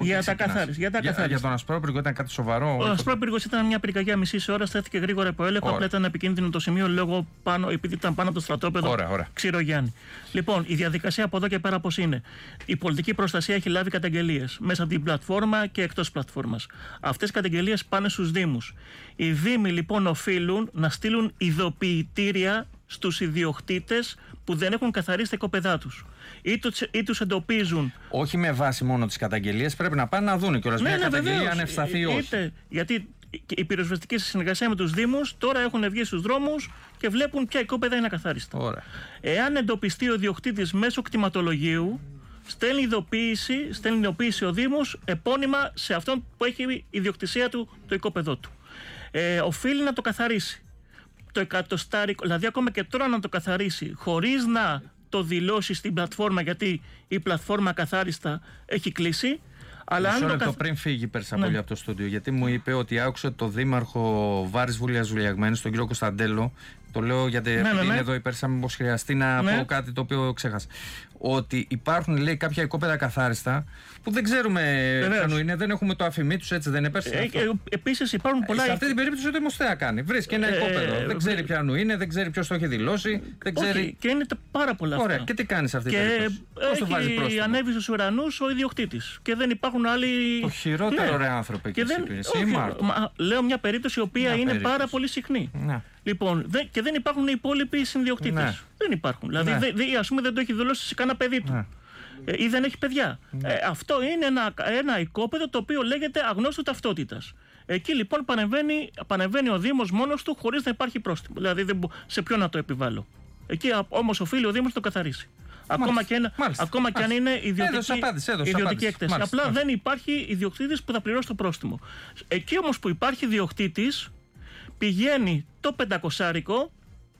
για τον Ασπρόπυργο ήταν κάτι σοβαρό. Ο Ασπρόπυργος ήταν μια πυρκαγιά μισή ώρα, στέθηκε γρήγορα υπό έλεγχο. Απλά ήταν επικίνδυνο το σημείο λόγω επειδή ήταν πάνω από το στρατόπεδο Ξηρογιάννη. Λοιπόν, η διαδικασία από εδώ και πέρα πώς είναι. Η πολιτική προστασία έχει λάβει καταγγελίες μέσα από την πλατφόρμα και εκτός πλατφόρμας. Αυτές οι καταγγελίες πάνε στους Δήμους. Οι Δήμοι λοιπόν οφείλουν να στείλουν ειδοποιητήρια στους ιδιοκτήτες που δεν έχουν καθαρίσει τα οικόπεδά τους. Ή τους εντοπίζουν. Όχι με βάση μόνο τις καταγγελίες, πρέπει να πάνε να δουν κιόλας μια καταγγελία αν ευσταθεί ή όχι. Γιατί οι πυροσβεστικοί σε συνεργασία με τους Δήμους τώρα έχουν βγει στους δρόμους και βλέπουν ποια οικόπεδα είναι ακαθάριστα. Εάν εντοπιστεί ο ιδιοκτήτης μέσω κτηματολογίου, στέλνει ειδοποίηση ο Δήμος επώνυμα σε αυτόν που έχει ιδιοκτησία του το οικόπεδό του. Οφείλει να το καθαρίσει. Το εκατοστάρικο, δηλαδή ακόμα και τώρα να το καθαρίσει χωρίς να το δηλώσει στην πλατφόρμα, γιατί η πλατφόρμα καθάριστα έχει κλείσει. Αλλά μισό λεπτό πριν φύγει Περσαπολή από το στούντιο, γιατί μου είπε ότι άκουσε το δήμαρχο Βάρης Βουλιάς Βουλιαγμένης, τον κύριο Κωνσταντέλο. Το λέω γιατί είναι εδώ η Πέρσα, μήπως χρειαστεί να πω κάτι το οποίο ξέχασα. Ότι υπάρχουν, λέει, κάποια οικόπεδα καθάριστα που δεν ξέρουμε ποιανού είναι, δεν έχουμε το αφημί τους, έτσι δεν είναι Πέρσα? Επίσης υπάρχουν πολλά. Σε αυτή την περίπτωση ο Δήμος τι θα κάνει? Βρίσκει ένα οικόπεδο, δεν ξέρει ποιανού είναι, δεν ξέρει ποιος το έχει δηλώσει. Δεν ξέρει... Και είναι πάρα πολλά αυτά. Ωραία, και τι κάνει σε αυτή την περίπτωση? Πώς το βάζει πρόστιμο? Ανέβει στους ουρανούς ο ιδιοκτήτης και δεν υπάρχουν άλλοι. Το χειρότερο ρε άνθρωπε και λέω μια περίπτωση η οποία είναι πάρα πολύ συχνή. Λοιπόν, και δεν υπάρχουν οι υπόλοιποι συνδιοκτήτες. Δεν υπάρχουν. Δηλαδή, ας πούμε, δεν το έχει δηλώσει σε κανένα παιδί του. Ή δεν έχει παιδιά. Αυτό είναι ένα οικόπεδο το οποίο λέγεται αγνώστου ταυτότητας. Εκεί λοιπόν πανεβαίνει ο Δήμος μόνος του χωρίς να υπάρχει πρόστιμο. Δηλαδή, σε ποιον να το επιβάλλω? Εκεί όμως οφείλει ο Δήμος να το καθαρίσει. Ακόμα και αν είναι ιδιωτική έκταση. Απλά δεν υπάρχει ιδιοκτήτης που θα πληρώσει το πρόστιμο. Εκεί όμως που υπάρχει ιδιοκτήτης, πηγαίνει το 500,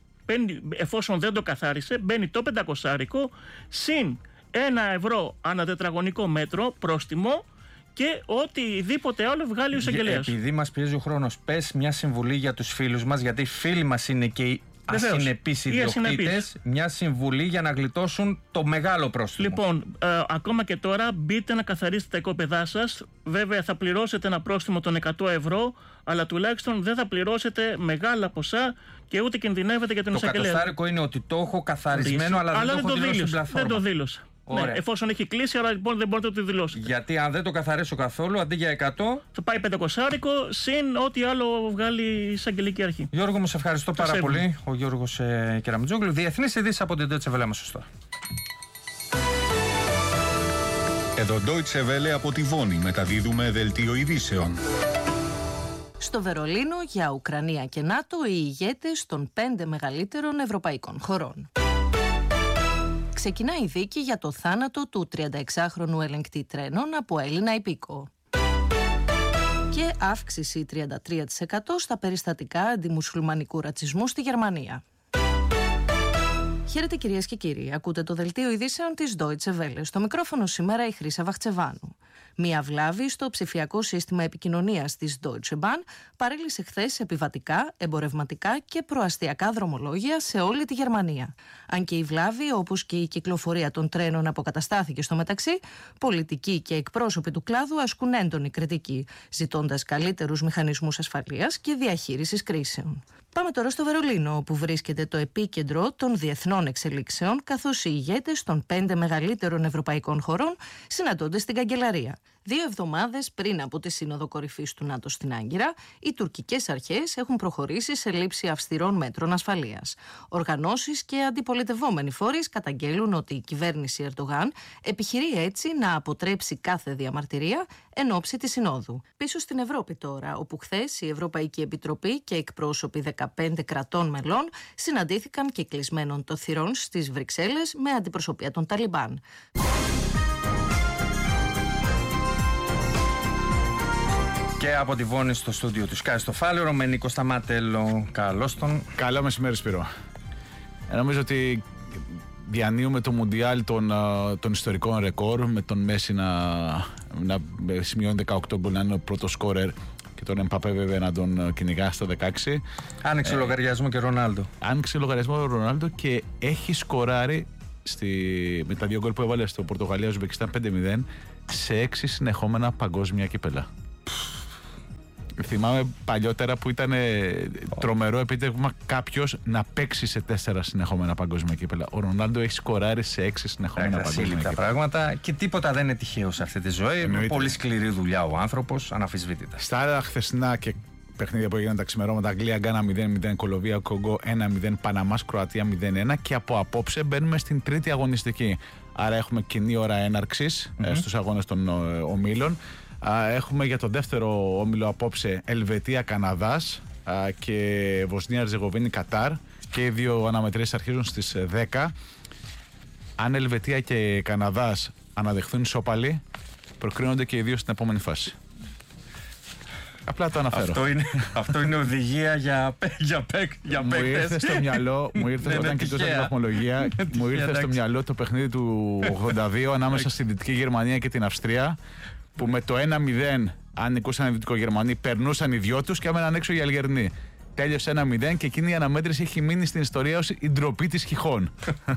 εφόσον δεν το καθάρισε, μπαίνει το 500 συν 1 ευρώ ανά τετραγωνικό μέτρο πρόστιμο και οτιδήποτε άλλο βγάλει ο εισαγγελέας. Επειδή μας πιέζει ο χρόνος, πες μια συμβουλή για τους φίλους μας, γιατί οι φίλοι μας είναι και οι ασυνεπείς ιδιοκτήτες, μια συμβουλή για να γλιτώσουν το μεγάλο πρόστιμο. Λοιπόν, ακόμα και τώρα μπείτε να καθαρίσετε τα οικόπεδά σας. Βέβαια θα πληρώσετε ένα πρόστιμο των 100 ευρώ, αλλά τουλάχιστον δεν θα πληρώσετε μεγάλα ποσά και ούτε κινδυνεύετε για τον εισαγγελέα. Το κατοστάρικο είναι ότι το έχω καθαρισμένο, αλλά δεν το έχω δηλώσει στην πλατφόρμα. Δεν το δήλωσα. Ναι, εφόσον έχει κλείσει, αλλά λοιπόν δεν μπορείτε να το δηλώσετε. Γιατί αν δεν το καθαρίσω καθόλου, αντί για 100, θα πάει 500 συν ό,τι άλλο βγάλει η εισαγγελική αρχή. Γιώργο, μου σε ευχαριστώ πάρα πολύ. Ο Γιώργος Κεραμετζόγλου, διεθνείς ειδήσεις από την Deutsche Welle. Σωστά. Εδώ Deutsche Welle από τη Βόνη μεταδίδουμε δελτίο ειδήσεων. Στο Βερολίνο, για Ουκρανία και ΝΑΤΟ, οι ηγέτες των 5 μεγαλύτερων ευρωπαϊκών χωρών. Ξεκινά η δίκη για το θάνατο του 36χρονου ελεγκτή τρένων από Έλληνα υπήκοο. Και αύξηση 33% στα περιστατικά αντιμουσουλμανικού ρατσισμού στη Γερμανία. Χαίρετε κυρίες και κύριοι, ακούτε το δελτίο ειδήσεων της Deutsche Welle. Στο μικρόφωνο σήμερα η Χρύσα Βαχτσεβάνου. Μία βλάβη στο ψηφιακό σύστημα επικοινωνίας της Deutsche Bahn παρέλυσε χθες επιβατικά, εμπορευματικά και προαστιακά δρομολόγια σε όλη τη Γερμανία. Αν και η βλάβη, όπως και η κυκλοφορία των τρένων, αποκαταστάθηκε στο μεταξύ, πολιτικοί και εκπρόσωποι του κλάδου ασκούν έντονη κριτική, ζητώντας καλύτερους μηχανισμούς ασφαλείας και διαχείρισης κρίσεων. Πάμε τώρα στο Βερολίνο, όπου βρίσκεται το επίκεντρο των διεθνών εξελίξεων, καθώς οι ηγέτες των 5 μεγαλύτερων ευρωπαϊκών χωρών συναντώνται στην καγκελαρία. 2 εβδομάδες πριν από τη Σύνοδο Κορυφής του ΝΑΤΟ στην Άγκυρα, οι τουρκικές αρχές έχουν προχωρήσει σε λήψη αυστηρών μέτρων ασφαλείας. Οργανώσεις και αντιπολιτευόμενοι φορείς καταγγέλουν ότι η κυβέρνηση Ερντογάν επιχειρεί έτσι να αποτρέψει κάθε διαμαρτυρία εν ώψη της Συνόδου. Πίσω στην Ευρώπη τώρα, όπου χθες η Ευρωπαϊκή Επιτροπή και εκπρόσωποι 15 κρατών μελών συναντήθηκαν και κλεισμένων των θυρών στις Βρυξέλλες με αντιπροσωπεία των Ταλιμπάν. Και από τη Βόνη στο στούντιο του Sky στο Φάλαιρο με Νίκο Σταματέλο. Καλώς τον. Καλό μεσημέρι, Σπύρο. Νομίζω ότι διανύουμε το Μουντιάλ των ιστορικών ρεκόρ, με τον Μέση να σημειώνει 18 γκολ, να είναι ο πρώτος σκόρερ, και τον Εμπαπέ βέβαια να τον κυνηγά στα 16. Άνοιξε λογαριασμό και Ρονάλντο. Άνοιξε λογαριασμό Ρονάλντο και έχει σκοράρει με τα 2 γκολ που έβαλε στο Πορτογαλία-Ουσμπεκιστάν 5-0 σε 6 συνεχόμενα παγκόσμια κύπελα. Θυμάμαι παλιότερα που ήταν τρομερό επίτευγμα κάποιος να παίξει σε 4 συνεχόμενα παγκόσμια κύπελα. Ο Ρονάλντο έχει σκοράρει σε 6 συνεχόμενα παγκόσμια κύπελα. Πράγματα και τίποτα δεν είναι τυχαίο σε αυτή τη ζωή. Πολύ σκληρή δουλειά ο άνθρωπος, αναμφισβήτητα. Στα άλλα χθεσινά και παιχνίδια που έγιναν τα ξημερώματα, Αγγλία, Γκάνα 0-0, Κολομβία, Κονγκό 1-0, Παναμάς, Κροατία 0-1, και από απόψε μπαίνουμε στην τρίτη αγωνιστική. Άρα έχουμε κοινή ώρα έναρξης στους αγώνες των ομίλων. Έχουμε για τον δεύτερο όμιλο απόψε Ελβετία-Καναδάς και Βοσνία-Ερζεγοβίνη-Κατάρ, και οι 2 αναμετρήσεις αρχίζουν στις 10. Αν Ελβετία και Καναδάς αναδεχθούν ισόπαλοι, προκρίνονται και οι 2 στην επόμενη φάση. Απλά το αναφέρω. Αυτό είναι οδηγία για παίκτες. Μου ήρθε στο μυαλό, όταν κοιτούσα την βαθμολογία, μου ήρθε στο μυαλό το παιχνίδι του 82 ανάμεσα στη Δυτική Γερμανία και την Αυστρία, που με το 1-0, αν νικούσαν οι Δυτικογερμανοί, περνούσαν οι 2 τους και έμεναν έξω οι Αλγερνοί. Τέλειωσε 1-0 και εκείνη η αναμέτρηση έχει μείνει στην ιστορία ως η ντροπή της Χιχών.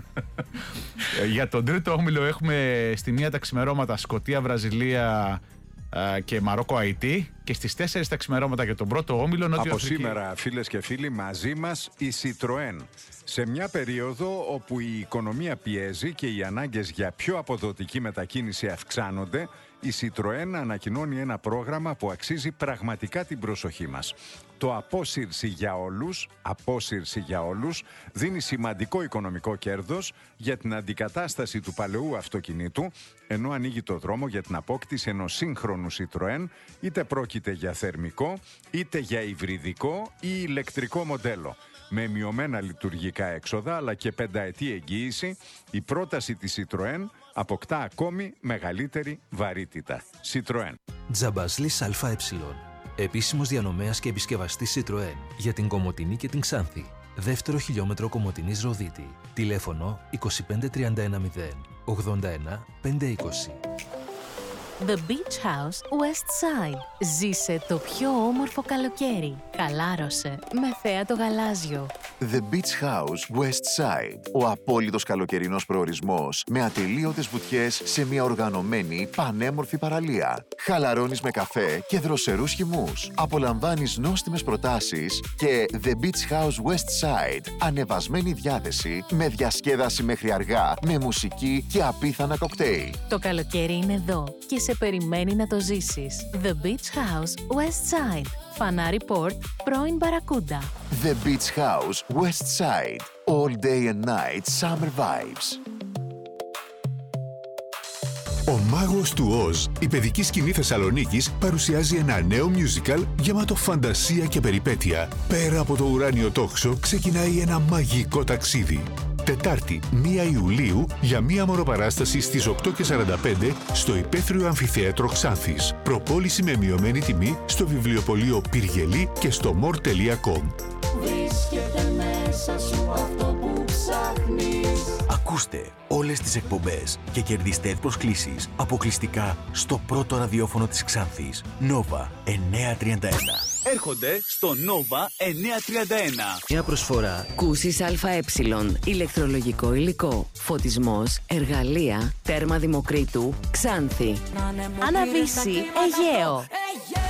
Για τον τρίτο όμιλο έχουμε στη μία τα ξημερώματα Σκωτία, Βραζιλία και Μαρόκο, Αϊτή, και στις 4 τα ξημερώματα για τον πρώτο όμιλο Νότιο Από Αφρική. σήμερα, φίλες και φίλοι, μαζί μας η Citroën. Σε μια περίοδο όπου η οικονομία πιέζει και οι ανάγκες για πιο αποδοτική μετακίνηση αυξάνονται, η Citroën ανακοινώνει ένα πρόγραμμα που αξίζει πραγματικά την προσοχή μας. Το Απόσυρση για όλους δίνει σημαντικό οικονομικό κέρδος για την αντικατάσταση του παλαιού αυτοκινήτου, ενώ ανοίγει το δρόμο για την απόκτηση ενός σύγχρονου Citroën, είτε πρόκειται για θερμικό, είτε για υβριδικό ή ηλεκτρικό μοντέλο. Με μειωμένα λειτουργικά έξοδα αλλά και 5ετή εγγύηση, η πρόταση της Citroën αποκτά ακόμη μεγαλύτερη βαρύτητα. Citroën. Τζαμπασλής ΑΕ. Επίσημος διανομέας και επισκευαστής Citroën για την Κομοτηνή και την Ξάνθη. Δεύτερο χιλιόμετρο Κομοτηνής Ροδίτη. Τηλέφωνο 25310 81 520. The Beach House West Side. Ζήσε το πιο όμορφο καλοκαίρι. Χαλάρωσε με θέα το γαλάζιο. The Beach House West Side. Ο απόλυτος καλοκαιρινός προορισμός με ατελείωτες βουτιές σε μια οργανωμένη πανέμορφη παραλία. Χαλαρώνεις με καφέ και δροσερούς χυμούς. Απολαμβάνεις νόστιμες προτάσεις και The Beach House West Side. Ανεβασμένη διάθεση με διασκέδαση μέχρι αργά, με μουσική και απίθανα κοκτέιλ. Το καλοκαίρι είναι εδώ και σε περιμένει να το ζήσεις. The Beach House West Side. Φανάρι Port, πρώην Μπαρακούντα. The Beach House West Side. All day and night summer vibes. Ο Μάγος του Οζ, η παιδική σκηνή Θεσσαλονίκης, παρουσιάζει ένα νέο musical γεμάτο φαντασία και περιπέτεια. Πέρα από το ουράνιο τόξο ξεκινάει ένα μαγικό ταξίδι. Τετάρτη 1 Ιουλίου για μία μονοπαράσταση στις 8:45 στο Υπαίθριο Αμφιθέατρο Ξάνθης. Προπόληση με μειωμένη τιμή στο βιβλιοπωλείο Πυργελή και στο more.com. Βρίσκεται μέσα σου αυτό που ψάχνεις. Ακούστε όλες τις εκπομπές και κερδίστε προσκλήσεις αποκλειστικά στο πρώτο ραδιόφωνο της Ξάνθης, Nova 931. Έρχονται στο Nova 931. Μια προσφορά Κούσης ΑΕ, ηλεκτρολογικό υλικό, φωτισμός, εργαλεία, τέρμα Δημοκρίτου, Ξάνθη. Αναβύση, Αιγαίο.